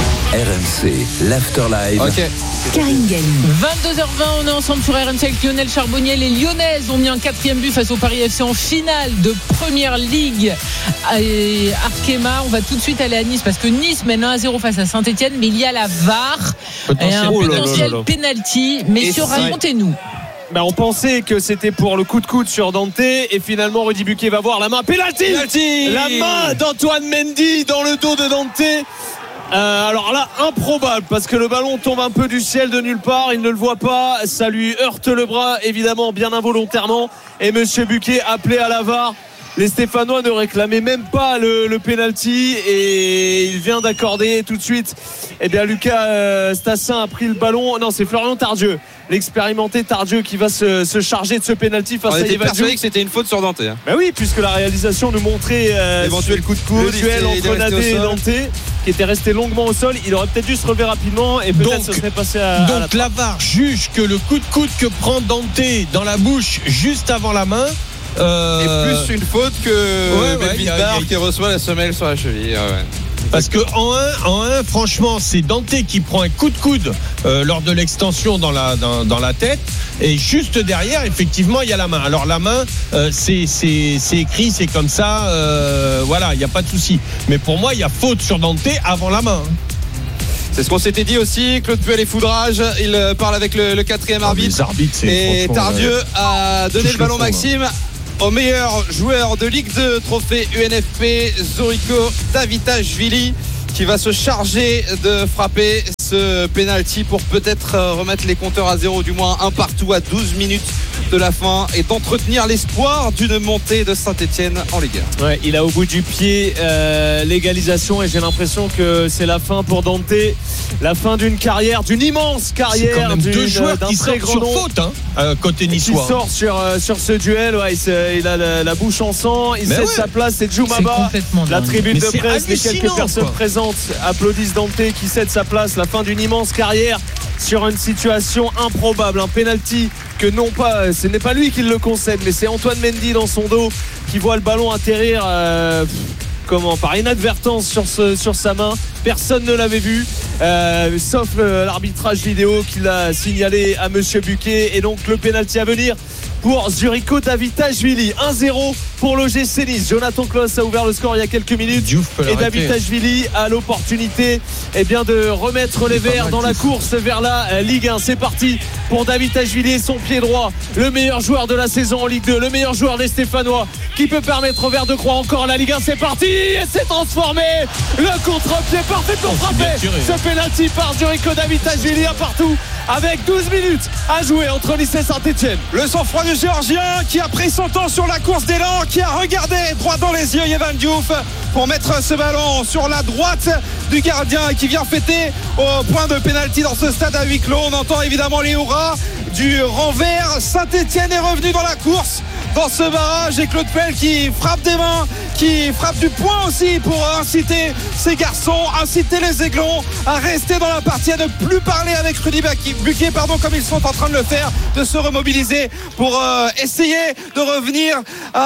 RMC, l'Afterlife. Ok. Karine Galli. 22h20, on est ensemble sur RMC avec Lionel Charbonnier. Les Lyonnaises ont mis un 4e but face au Paris FC en finale de Première Ligue et Arkema. On va tout de suite aller à Nice parce que Nice mène 1-0 face à Saint-Etienne, mais il y a la VAR et un potentiel penalty. Messieurs, racontez-nous. On pensait que c'était pour le coup de coude sur Dante et finalement Rudy Buquet va voir la main. Penalty. La main d'Antoine Mendy dans le dos de Dante. Alors là, improbable parce que le ballon tombe un peu du ciel de nulle part, il ne le voit pas, ça lui heurte le bras évidemment bien involontairement et monsieur Buquet appelé à la VAR. Les Stéphanois ne réclamaient même pas le penalty et il vient d'accorder tout de suite. Eh bien, Lucas Stassin a pris le ballon. Non, c'est Florian Tardieu, l'expérimenté Tardieu, qui va se charger de ce penalty face à Evan Diouf. On était persuadé que c'était une faute sur Dante. Bah oui, puisque la réalisation nous montrait éventuel coup de coude, le duel entre Nadé et Dante, qui était resté longuement au sol. Il aurait peut-être dû se relever rapidement et peut-être ce serait passé à donc la VAR juge que le coup de coude que prend Dante dans la bouche juste avant la main et plus une faute que Melvin Barr qui reçoit la semelle sur la cheville. Parce que en 1, franchement, c'est Dante qui prend un coup de coude lors de l'extension dans la tête, et juste derrière, effectivement, il y a la main. Alors la main, c'est écrit, c'est comme ça, voilà, il n'y a pas de souci. Mais pour moi, il y a faute sur Dante avant la main. C'est ce qu'on s'était dit aussi. Claude Puel et foudrage. Il parle avec le quatrième arbitre. Et Tardieu a donné le ballon, Maxime, au meilleur joueur de Ligue 2 trophée UNFP, Zoriko Davitashvili, qui va se charger de frapper ce penalty pour peut-être remettre les compteurs à zéro, du moins un partout à 12 minutes de la fin, et d'entretenir l'espoir d'une montée de Saint-Etienne en Ligue 1. Ouais, il a au bout du pied l'égalisation, et j'ai l'impression que c'est la fin pour Dante, la fin d'une carrière, d'une immense carrière. C'est quand même deux joueurs qui sortent sur faute, côté niçois. Qui sort sur ce duel, il a la bouche en sang, il cède sa place, c'est Djoumaba. La tribune de presse, les quelques personnes présentes applaudissent Dante qui cède sa place, la fin d'une immense carrière sur une situation improbable, un penalty que non pas, ce n'est pas lui qui le concède, mais c'est Antoine Mendy dans son dos qui voit le ballon atterrir par inadvertance sur sa main. Personne ne l'avait vu, sauf l'arbitrage vidéo qui l'a signalé à Monsieur Buquet, et donc le penalty à venir pour Zuriko Davitashvili. 1-0 pour l'OGC Nice. Jonathan Klaus a ouvert le score il y a quelques minutes, et Davitashvili a l'opportunité de remettre les Verts dans la course vers la Ligue 1. C'est parti pour Davitashvili et son pied droit, le meilleur joueur de la saison en Ligue 2, le meilleur joueur des Stéphanois, qui peut permettre aux Verts de croire encore à la Ligue 1. C'est parti, et c'est transformé, le contre-pied parfait pour frapper ce penalty par Zuriko Davitashvili à partout, avec 12 minutes à jouer entre Nice et Saint-Etienne. Le sang-froid du Géorgien qui a pris son temps sur la course d'élan, qui a regardé droit dans les yeux Evan Diouf pour mettre ce ballon sur la droite du gardien, et qui vient fêter au point de pénalty dans ce stade à huis clos. On entend évidemment les hurrahs du renvers. Saint-Etienne est revenu dans la course dans ce barrage, et Claude Puel qui frappe des mains, qui frappe du poing aussi pour inciter ces garçons, inciter les Aiglons à rester dans la partie, à ne plus parler avec Rudy Buquet, comme ils sont en train de le faire, de se remobiliser pour essayer de revenir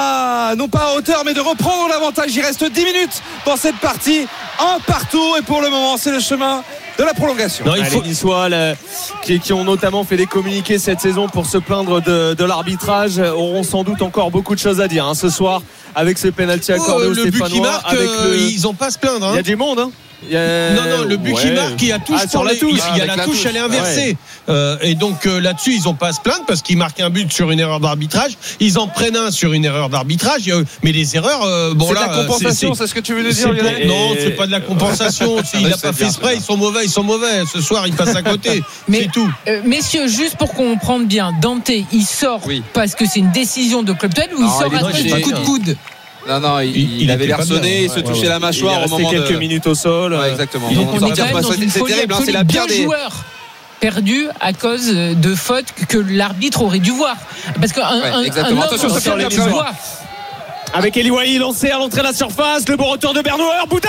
non pas à hauteur, mais de reprendre l'avantage. Il reste 10 minutes dans cette partie, un partout, et pour le moment c'est le chemin de la prolongation. Les Niçois qui ont notamment fait des communiqués cette saison pour se plaindre de l'arbitrage auront sans doute encore beaucoup de choses à dire ce soir, avec ce penalty accordé aux Stéphanois. But qui marque, ils n'ont pas à se plaindre. Il y a du monde. Non, le but qui marque, il y a touche sur la touche. Il y a la touche, elle est inversée. Et donc là-dessus, ils n'ont pas à se plaindre, parce qu'ils marquent un but sur une erreur d'arbitrage. Ils en prennent un sur une erreur d'arbitrage. Mais les erreurs, c'est de la compensation, c'est ce que tu veux nous dire, Lionel ? Non, c'est pas de la compensation. Il n'a pas fait exprès. Ils sont mauvais. Ce soir, ils passent à côté. C'est tout. Messieurs, juste pour qu'on comprenne bien, Dante, il sort parce que c'est une décision de Club Puel, ou il sort à cause du coup de coude ? Non, il avait l'air sonné, il se touchait la mâchoire au moment de... quelques minutes au sol. Exactement. Donc on est quand même dans une folie absolue. C'est la pire des joueurs perdus à cause de fautes que l'arbitre aurait dû voir. Parce qu'un homme sur les voies. Avec Eli Wahi lancé à l'entrée de la surface, le bon retour de Bernouer, Boudage,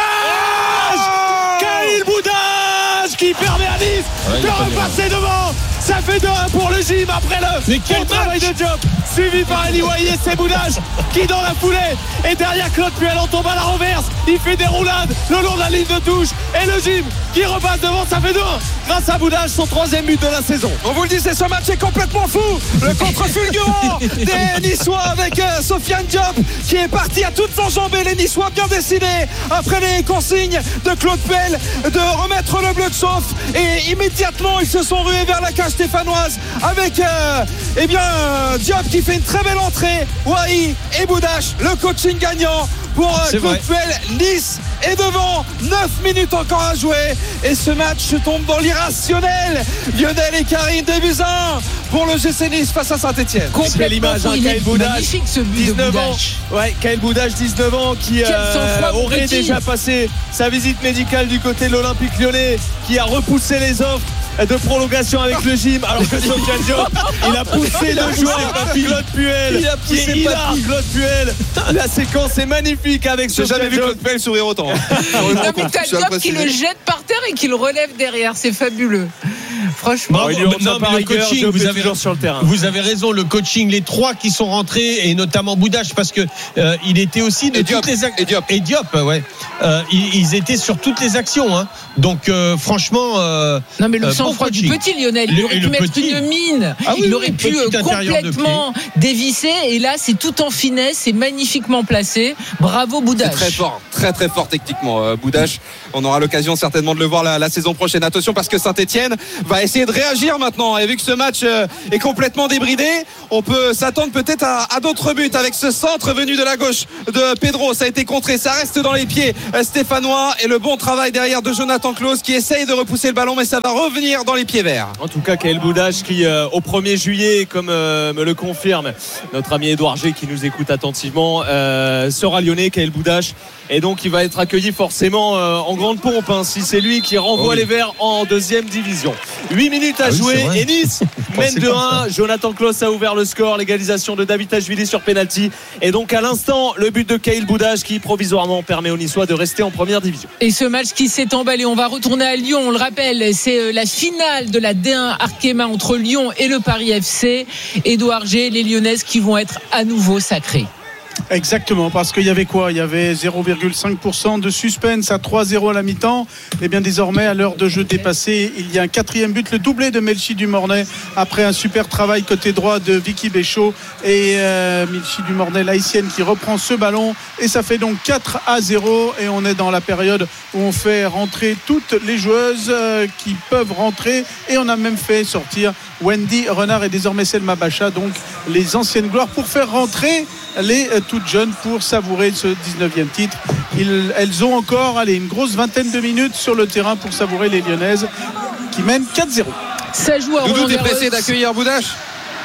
Khalil Boudage qui permet à Nice de repasser devant. Ça fait 2-1 pour le gym après le bon travail de Diop, suivi par Eli Wahi, et c'est Boudage qui, dans la foulée, et derrière Claude Puel, en tombe à la renverse, il fait des roulades le long de la ligne de touche, et le gym qui repasse devant. Ça fait 2-1 grâce à Boudage, son 3e but de la saison. On vous le dit, ce match est complètement fou. Le contre-fulgurant des Niçois avec Sofiane Diop qui est parti à toutes enjambées. Les Niçois bien décidés, après les consignes de Claude Puel, de remettre le bleu de chauffe, et immédiatement ils se sont rués vers la cage stéphanoise avec Diop qui fait une très belle entrée, Wahi et Boudache. Le coaching gagnant pour Claude Puel. Nice est devant, 9 minutes encore à jouer et ce match tombe dans l'irrationnel. Lionel et Karim, 2-1 pour le GC Nice face à Saint-Etienne. Quelle image, Kaël Boudache, magnifique ce but 19 de Boudache. ans. Ouais, Kaël Boudache, 19 ans, qui aurait déjà passé sa visite médicale du côté de l'Olympique Lyonnais, qui a repoussé les offres de prolongation avec le gym, alors que Sofiane Diop, il a poussé le joueur Claude Puel. Il a poussé Claude Puel. La séquence est magnifique avec Sofiane Diop. J'ai jamais vu Claude Puel sourire autant. Non, mais t'as Diop qui le jette par terre et qui le relève derrière, c'est fabuleux. Franchement, le coaching, vous avez raison, le coaching, les trois qui sont rentrés et notamment Boudache parce que il était aussi de toutes les actions. Et Diop, ouais. Ils étaient sur toutes les actions, hein. Donc franchement. Non mais le sang-froid du petit Lionel, il aurait pu mettre une mine, il aurait pu complètement dévisser et là c'est tout en finesse, c'est magnifiquement placé. Bravo Boudache. C'est très fort, très fort techniquement Boudache. On aura l'occasion certainement de le voir la saison prochaine. Attention parce que Saint-Etienne va essayer de réagir maintenant et vu que ce match est complètement débridé, on peut s'attendre peut-être à d'autres buts avec ce centre venu de la gauche de Pedro. Ça a été contré, ça reste dans les pieds stéphanois et le bon travail derrière de Jonathan Clauss qui essaye de repousser le ballon mais ça va revenir dans les pieds verts. En tout cas Kaël Boudache qui au 1er juillet comme me le confirme notre ami Édouard G qui nous écoute attentivement sera lyonnais. Kaël Boudache et donc il va être accueilli forcément en grande pompe si c'est lui qui renvoie les Verts en deuxième division. 8 minutes à jouer et Nice mène 2-1. Jonathan Clauss a ouvert le score, l'égalisation de David Tajvili sur penalty et donc à l'instant le but de Kaël Boudache qui provisoirement permet aux Niçois de rester en première division. Et ce match qui s'est emballé, on va retourner à Lyon, on le rappelle, c'est la finale de la D1 Arkema entre Lyon et le Paris FC. Édouard G, les Lyonnaises qui vont être à nouveau sacrées. Exactement, parce qu'il y avait quoi ? Il y avait 0,5% de suspense à 3-0 à la mi-temps. Et bien désormais, à l'heure de jeu dépassée, il y a un quatrième but, le doublé de Melchi Dumornay après un super travail côté droit de Vicky Béchaud et Melchi Dumornay, l'haïtienne qui reprend ce ballon et ça fait donc 4-0 et on est dans la période où on fait rentrer toutes les joueuses qui peuvent rentrer et on a même fait sortir Wendy Renard et désormais Selma Bacha, donc les anciennes gloires, pour faire rentrer les toutes jeunes pour savourer ce 19e titre. Elles ont encore une grosse vingtaine de minutes sur le terrain pour savourer les Lyonnaises qui mènent 4-0. Ça joue à Doudou, t'es pressé d'accueillir Boudache ? Comment ?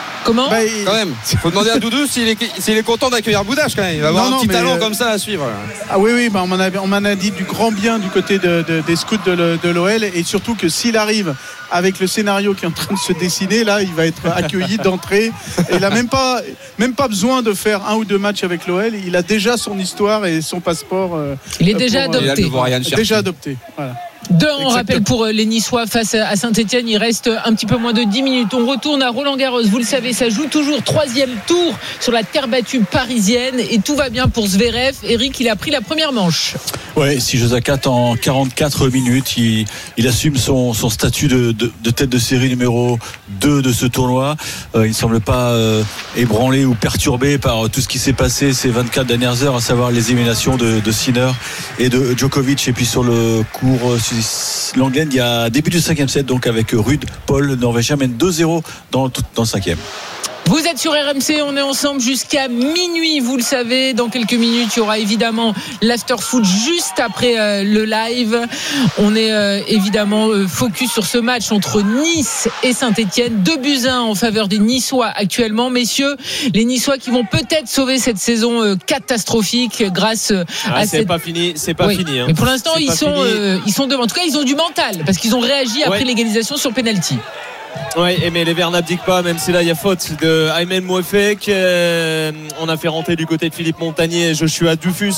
Quand même, il faut demander à Doudou s'il est content d'accueillir Boudache quand même. Il va avoir un petit talent comme ça à suivre. Ah oui, on m'en a dit du grand bien du côté des scouts de l'OL et surtout que s'il arrive avec le scénario qui est en train de se dessiner, là, il va être accueilli d'entrée. Et il n'a même pas besoin de faire 1 ou 2 matchs avec l'OL. Il a déjà son histoire et son passeport. Il est déjà adopté. Déjà adopté. Voilà. 2-1, on rappelle pour les Niçois face à Saint-Etienne. Il reste un petit peu moins de 10 minutes. On retourne à Roland-Garros. Vous le savez, ça joue toujours 3e tour sur la terre battue parisienne. Et tout va bien pour Zverev. Eric, il a pris la première manche. Ouais, 6-4 en 44 minutes. Il assume son statut de tête de série numéro 2 de ce tournoi. Il ne semble pas ébranlé ou perturbé par tout ce qui s'est passé ces 24 dernières heures, à savoir les éliminations de Sinner et de Djokovic. Et puis sur le court l'Anglaine, il y a début du 5e set, donc avec Ruud Paul, le Norvégien mène 2-0 dans le 5e. Vous êtes sur RMC, on est ensemble jusqu'à minuit, vous le savez. Dans quelques minutes, il y aura évidemment l'after-foot juste après le live. On est évidemment focus sur ce match entre Nice et Saint-Etienne. 2-1 en faveur des Niçois actuellement. Messieurs, les Niçois qui vont peut-être sauver cette saison catastrophique grâce à c'est pas fini, fini. Hein. Mais pour l'instant, ils sont devant. En tout cas, ils ont du mental parce qu'ils ont réagi après l'égalisation sur penalty. Oui, mais les Verts n'abdiquent pas, même si là il y a faute de Aymen Mouefek. On a fait rentrer du côté de Philippe Montagnier Joshua Dufus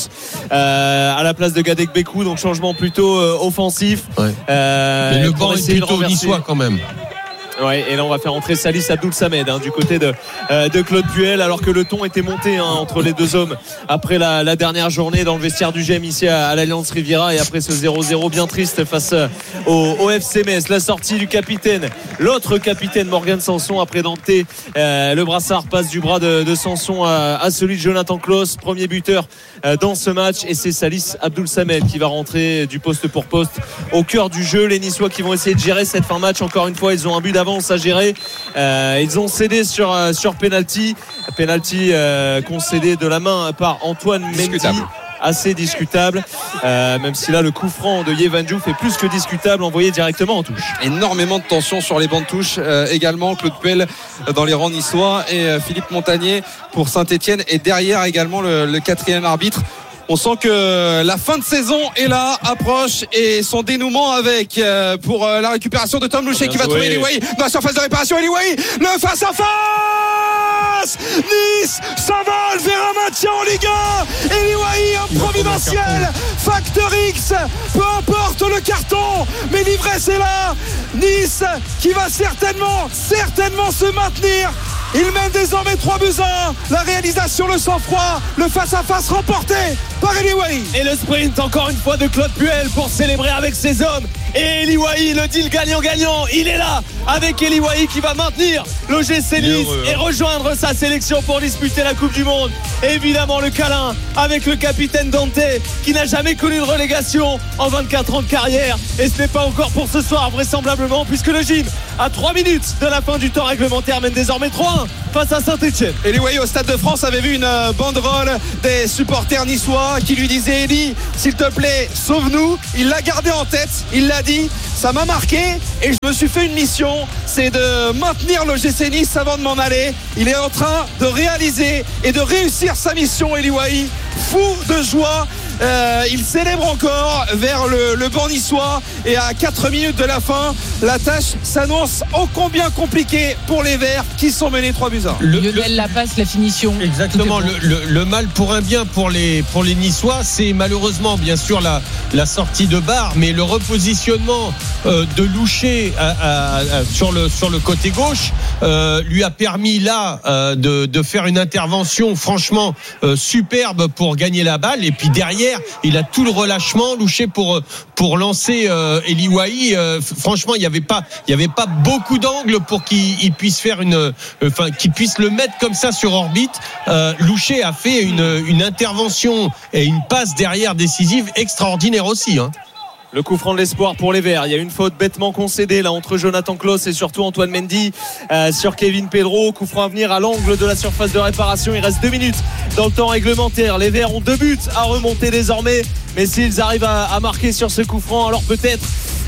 à la place de Gadek Bekou, donc changement plutôt offensif. Mais le banc est plutôt niçois quand même. Ouais, et là on va faire entrer Salis Abdoul Samed du côté de Claude Puel, alors que le ton était monté entre les deux hommes après la dernière journée dans le vestiaire du GEM ici à l'Alliance Riviera, et après ce 0-0 bien triste face au FC Metz. La sortie du capitaine, l'autre capitaine Morgan Sanson, après Danté, le brassard passe du bras de Sanson à celui de Jonathan Clauss, premier buteur dans ce match, et c'est Salis Abdoul Samed qui va rentrer du poste pour poste au cœur du jeu. Les Niçois qui vont essayer de gérer cette fin de match. Encore une fois, ils ont un but d'avance à gérer. Ils ont cédé sur penalty concédé de la main par Antoine Mendy. assez discutable, même si là le coup franc de Yevan Diouf est plus que discutable, envoyé directement en touche. Énormément de tension sur les bancs de touche également. Claude Puel dans les rangs niçois et Philippe Montagnier pour Saint-Etienne, et derrière également le quatrième arbitre. On sent que la fin de saison est là, approche, et son dénouement avec pour la récupération de Tom Louchet qui va trouver Eliwahi dans la surface de réparation. Eliwahi, le face à face. Nice s'envole vers un maintien en Ligue 1. Eliwahi, un providentiel facteur X, peu importe le carton, mais l'ivresse est là. Nice qui va certainement se maintenir. Il mène désormais 3-1. La réalisation, le sang-froid, le face-à-face remporté par Eliwahi. Et le sprint encore une fois de Claude Puel pour célébrer avec ses hommes. Et Eliwahi, le deal gagnant-gagnant, il est là avec Eliwahi qui va maintenir l'OGC Nice et rejoindre sa sélection pour disputer la Coupe du Monde. Et évidemment le câlin avec le capitaine Dante qui n'a jamais connu de relégation en 24 ans de carrière. Et ce n'est pas encore pour ce soir vraisemblablement, puisque le gym à 3 minutes de la fin du temps réglementaire mène désormais 3-1 face à Saint-Etienne. Eliwahi au Stade de France avait vu une banderole des supporters niçois qui lui disait: Eli, s'il te plaît, sauve-nous. Il l'a gardé en tête, il l'a dit, ça m'a marqué et je me suis fait une mission, c'est de maintenir l'OGC Nice avant de m'en aller. Il est en train de réaliser et de réussir sa mission, Eliwahi, fou de joie. Il célèbre encore vers le banc niçois, et à 4 minutes de la fin, la tâche s'annonce ô combien compliquée pour les Verts qui sont menés 3-1. Lionel la passe, la finition. Exactement. Le mal pour un bien pour les Niçois, c'est malheureusement bien sûr la sortie de Barre, mais le repositionnement de Louchet sur le côté gauche lui a permis là de faire une intervention franchement superbe pour gagner la balle, et puis derrière il a tout le relâchement, Louchet, pour lancer Eliwahi. Franchement, il y avait pas beaucoup d'angles pour qu'il puisse faire qu'il puisse le mettre comme ça sur orbite. Louchet a fait une intervention et une passe derrière décisive extraordinaire aussi, hein. Le coup franc de l'espoir pour les Verts. Il y a une faute bêtement concédée là entre Jonathan Klaus et surtout Antoine Mendy sur Kevin Pedro. Coup franc à venir à l'angle de la surface de réparation. Il reste 2 minutes dans le temps réglementaire. Les Verts ont 2 buts à remonter désormais, mais s'ils arrivent à marquer sur ce coup franc, alors peut-être.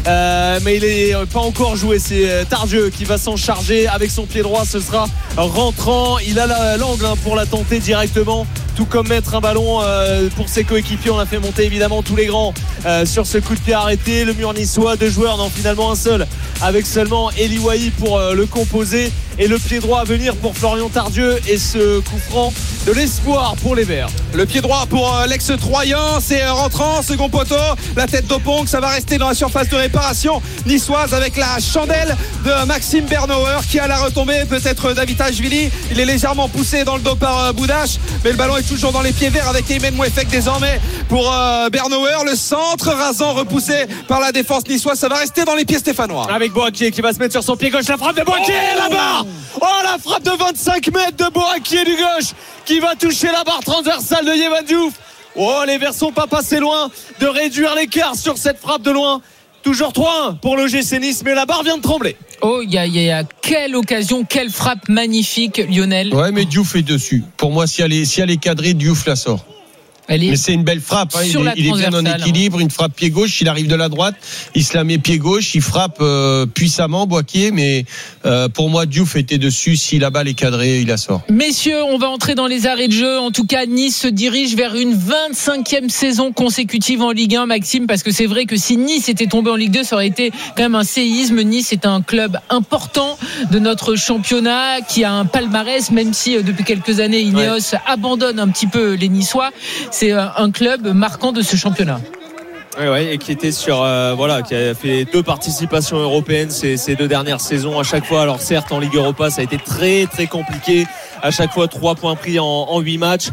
Mais il est pas encore joué. C'est Tardieu qui va s'en charger avec son pied droit. Ce sera rentrant. Il a l'angle pour la tenter directement, tout comme mettre un ballon pour ses coéquipiers. On a fait monter évidemment tous les grands sur ce coup de pied arrêté. Le mur niçois, 2 joueurs, non, finalement un seul, avec seulement Eliwahi pour le composer, et le pied droit à venir pour Florian Tardieu, et ce coup franc de l'espoir pour les Verts. Le pied droit pour l'ex-Troyen, c'est rentrant, second poteau, la tête d'Opong, ça va rester dans la surface de réparation niçoise avec la chandelle de Maxime Bernauer qui a la retombée, peut-être Davitashvili. Il est légèrement poussé dans le dos par Boudache, mais le ballon est toujours dans les pieds verts avec Aymen Mouefek désormais pour Bernauer. Le centre rasant repoussé par la défense niçoise, ça va rester dans les pieds stéphanois. Avec Boakier qui va se mettre sur son pied gauche, la frappe de Boakier, la barre. Oh, la frappe de 25 mètres de Boakier du gauche qui va toucher la barre transversale de Yevan Diouf. Oh, les Verts sont pas passés loin de réduire l'écart sur cette frappe de loin. Toujours 3-1 pour l'OGC Nice, mais la barre vient de trembler. Oh, il y a quelle occasion, quelle frappe magnifique, Lionel. Ouais, mais Diouf est dessus. Pour moi, si elle est cadrée, Diouf la sort. Mais c'est une belle frappe, hein. Il est bien en équilibre, une frappe pied gauche, il arrive de la droite, il se la met pied gauche, il frappe puissamment Boakier, mais pour moi Diouf était dessus. Si la balle est cadrée, il la sort. Messieurs, on va entrer dans les arrêts de jeu. En tout cas, Nice se dirige vers une 25e saison consécutive en Ligue 1, Maxime, parce que c'est vrai que si Nice était tombé en Ligue 2, ça aurait été quand même un séisme. Nice est un club important de notre championnat qui a un palmarès, même si depuis quelques années Ineos abandonne un petit peu les Niçois. C'est un club marquant de ce championnat. Oui, et qui était qui a fait 2 participations européennes ces 2 dernières saisons à chaque fois. Alors certes, en Ligue Europa, ça a été très très compliqué. À chaque fois 3 points pris en 8 matchs,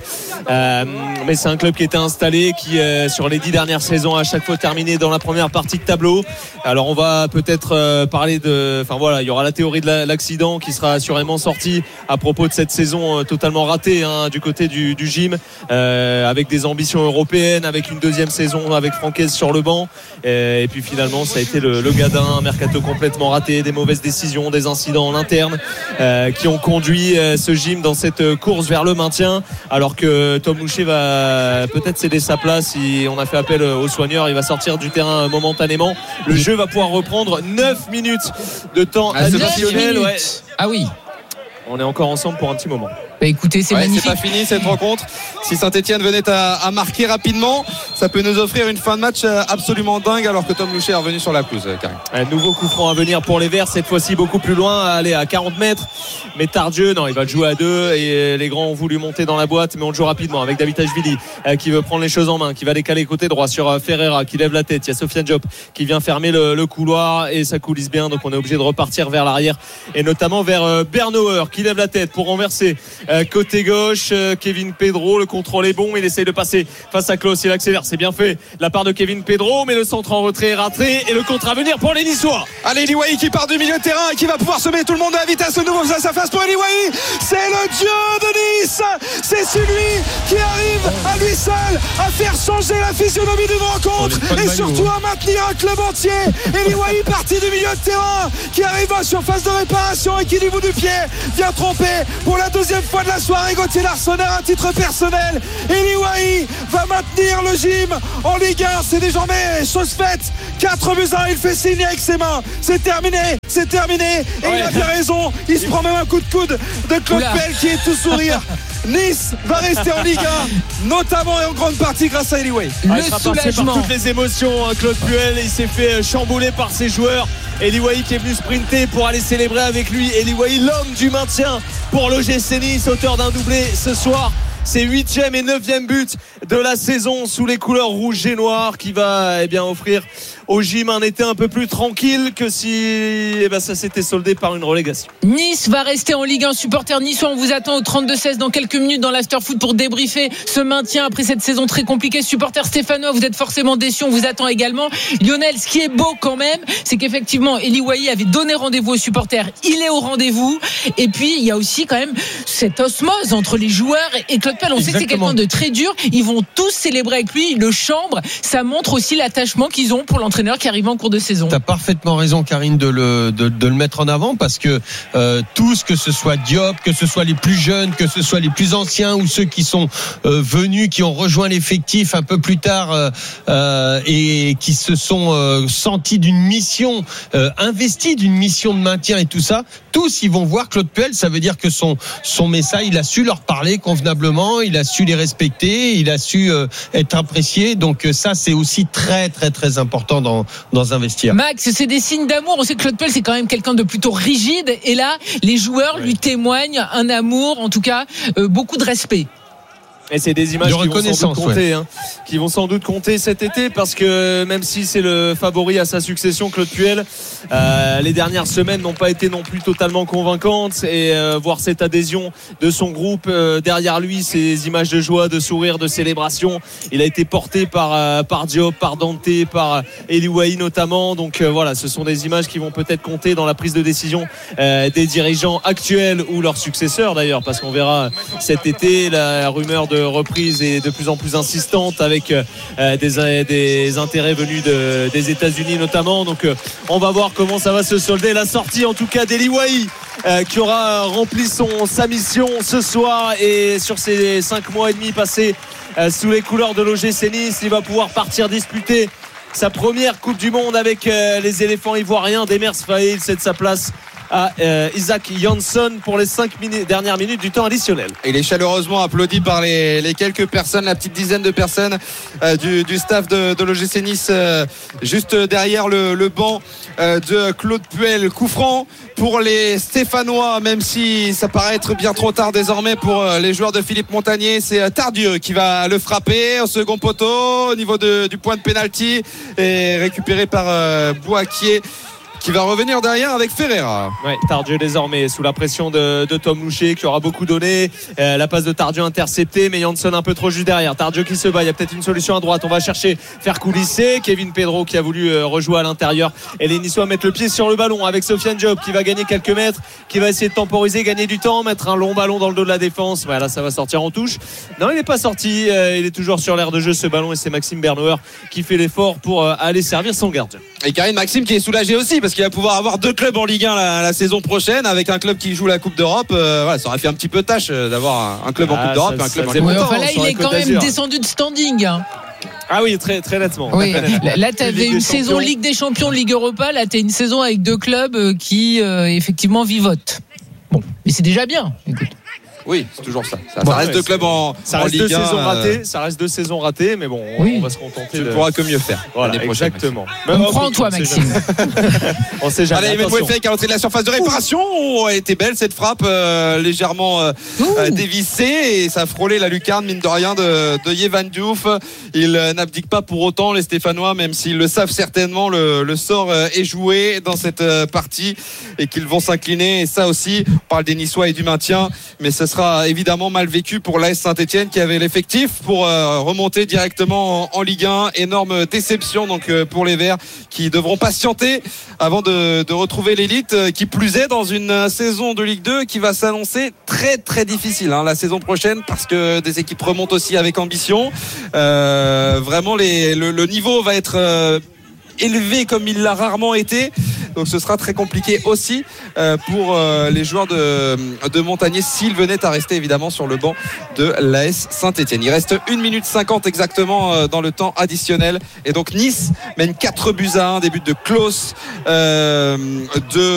mais c'est un club qui était installé, qui sur les 10 dernières saisons a à chaque fois terminé dans la première partie de tableau. Alors on va peut-être parler il y aura la théorie de l'accident qui sera assurément sortie à propos de cette saison totalement ratée, hein, du côté du gym, avec des ambitions européennes, avec une 2e saison avec Franck sur le banc. Et puis finalement, ça a été le gadin, un mercato complètement raté, des mauvaises décisions, des incidents en interne qui ont conduit ce gym dans cette course vers le maintien. Alors que Tom Louchet va peut-être céder sa place. On a fait appel aux soigneurs, il va sortir du terrain momentanément. Le jeu va pouvoir reprendre 9 minutes de temps additionnel. Ouais. Ah oui. On est encore ensemble pour un petit moment. Bah écoutez, c'est magnifique. C'est pas fini cette rencontre. Si Saint-Etienne venait à marquer rapidement, ça peut nous offrir une fin de match absolument dingue, alors que Tom Louchet est revenu sur la pelouse. Un nouveau coup franc à venir pour les Verts, cette fois-ci beaucoup plus loin, aller à 40 mètres. Mais Tardieu, non, il va le jouer à 2 et les grands ont voulu monter dans la boîte, mais on le joue rapidement avec David Ashvili qui veut prendre les choses en main, qui va décaler côté droit sur Ferreira qui lève la tête. Il y a Sofiane Diop qui vient fermer le couloir et ça coulisse bien, donc on est obligé de repartir vers l'arrière et notamment vers Bernauer qui lève la tête pour renverser côté gauche. Kevin Pedro, le contrôle est bon, il essaye de passer face à Klaus, il accélère, c'est bien fait de la part de Kevin Pedro, mais le centre en retrait est raté et le contre à venir pour les Niçois. Allez, Eliwahi qui part du milieu de terrain et qui va pouvoir semer tout le monde à la vitesse. Le nouveau face à face pour Eliwahi, c'est le dieu de Nice, c'est celui qui arrive à lui seul à faire changer la physionomie d'une rencontre et surtout à maintenir un club entier. Eliwahi parti du milieu de terrain qui arrive en surface de réparation et qui du bout du pied vient tromper pour la deuxième fois de la soirée Gauthier Larsonner à titre personnel. Eliwahi va maintenir le gym en Ligue 1, c'est désormais chose faite. 4-1, il fait signe avec ses mains, c'est terminé et il a bien raison, il se prend même un coup de coude de Claude Puel qui est tout sourire. Nice va rester en Ligue 1, notamment et en grande partie grâce à Eliwahi. Il sera passé par toutes les émotions, Claude Puel, il s'est fait chambouler par ses joueurs. Eliwahi qui est venu sprinter pour aller célébrer avec lui. Eliwahi, l'homme du maintien pour l'OGC Nice, auteur d'un doublé ce soir. C'est 8e et 9e but de la saison sous les couleurs rouges et noires qui va offrir au gym un été un peu plus tranquille que si ça s'était soldé par une relégation. Nice va rester en Ligue 1. Supporters niçois, on vous attend au 32-16 dans quelques minutes dans l'Afterfoot pour débriefer ce maintien après cette saison très compliquée. Supporters stéphanois, vous êtes forcément déçus, on vous attend également. Lionel, ce qui est beau quand même, c'est qu'effectivement Eliwahi avait donné rendez-vous aux supporters, il est au rendez-vous, et puis il y a aussi quand même cette osmose entre les joueurs et Claude Puel. On sait que c'est quelqu'un de très dur, ils vont tous célébrer avec lui, le chambre, ça montre aussi l'attachement qu'ils ont pour l'entraîneur qui arrive en cours de saison. T'as parfaitement raison, Karine, de le mettre en avant, parce que tous, que ce soit Diop, que ce soit les plus jeunes, que ce soit les plus anciens ou ceux qui sont venus, qui ont rejoint l'effectif un peu plus tard et qui se sont sentis d'une mission, investis d'une mission de maintien et tout ça, tous ils vont voir Claude Puel. Ça veut dire que son message, il a su leur parler convenablement, il a su les respecter, il a su être apprécié. Donc ça, c'est aussi très très très important dans un vestiaire. Max, c'est des signes d'amour. On sait que Claude Puel, c'est quand même quelqu'un de plutôt rigide, et là les joueurs lui témoignent un amour, en tout cas beaucoup de respect. Et c'est des images qui vont sans doute compter cet été, parce que même si c'est le favori à sa succession, Claude Puel, les dernières semaines n'ont pas été non plus totalement convaincantes, et voir cette adhésion de son groupe derrière lui, ces images de joie, de sourire, de célébration, il a été porté par Diop, par Dante, par Eliwahi notamment. Donc voilà, ce sont des images qui vont peut-être compter dans la prise de décision des dirigeants actuels ou leurs successeurs d'ailleurs, parce qu'on verra cet été la rumeur de reprise est de plus en plus insistante, avec des intérêts venus des États-Unis notamment. Donc on va voir comment ça va se solder. La sortie en tout cas d'Eliwahi qui aura rempli sa mission ce soir, et sur ces 5 mois et demi passés sous les couleurs de l'OGC Nice, il va pouvoir partir disputer sa première Coupe du Monde avec les éléphants ivoiriens. Demers Faé, il cède sa place à Isaac Jansson pour les 5 dernières minutes du temps additionnel. Il est chaleureusement applaudi par les quelques personnes, la petite dizaine de personnes du staff de l'OGC Nice, juste derrière le banc de Claude Puel. Coup franc pour les Stéphanois, même si ça paraît être bien trop tard désormais pour les joueurs de Philippe Montagnier. C'est Tardieu qui va le frapper au second poteau au niveau du point de pénalty, et récupéré par Boakier qui va revenir derrière avec Ferreira. Ouais, Tardieu désormais sous la pression de Tom Loucher qui aura beaucoup donné. La passe de Tardieu interceptée, mais Janssen un peu trop juste derrière. Tardieu qui se bat, il y a peut-être une solution à droite. On va chercher faire coulisser. Kevin Pedro qui a voulu rejouer à l'intérieur. Et les Niçois mettent le pied sur le ballon avec Sofiane Diop qui va gagner quelques mètres, qui va essayer de temporiser, gagner du temps, mettre un long ballon dans le dos de la défense. Voilà, ça va sortir en touche. Non, il n'est pas sorti. Il est toujours sur l'aire de jeu ce ballon et c'est Maxime Bernauer qui fait l'effort pour aller servir son gardien. Et Karim Maxime qui est soulagé aussi parce qu'il va pouvoir avoir 2 clubs en Ligue 1 la saison prochaine avec un club qui joue la Coupe d'Europe. Voilà, ça aurait fait un petit peu tâche d'avoir un club en Coupe d'Europe et un club en Ligue 1. Enfin, là, il est quand même descendu de standing. Ah oui, très, très nettement. Oui. Là, tu avais une saison Ligue des Champions, Ligue Europa. Là, tu as une saison avec 2 clubs qui, effectivement, vivotent. Bon, mais c'est déjà bien. Écoute. Oui, c'est toujours ça. Ça reste 2 clubs en Ligue 1. Ça reste 2 saisons ratées, mais bon, on va se contenter. Tu ne pourras que mieux faire. Voilà, exactement. On prend toi, Maxime. On sait jamais. Allez, Mouefek à l'entrée de la surface de réparation. A été belle cette frappe, légèrement dévissée, et ça a frôlé la lucarne, mine de rien, de Yevan Diouf. Il n'abdique pas pour autant, les Stéphanois, même s'ils le savent certainement. Le sort est joué dans cette partie et qu'ils vont s'incliner. Et ça aussi, on parle des Niçois et du maintien, mais ce sera évidemment mal vécu pour l'AS Saint-Etienne qui avait l'effectif pour remonter directement en Ligue 1. Énorme déception donc pour les Verts qui devront patienter avant de retrouver l'élite, qui plus est dans une saison de Ligue 2 qui va s'annoncer très très difficile la saison prochaine, parce que des équipes remontent aussi avec ambition. Vraiment le niveau va être élevé comme il l'a rarement été, donc ce sera très compliqué aussi pour les joueurs de Montagnier s'ils venaient à rester évidemment sur le banc de l'AS Saint-Etienne. Il reste 1 minute 50 exactement dans le temps additionnel, et donc Nice mène 4-1, des buts de Klaus, de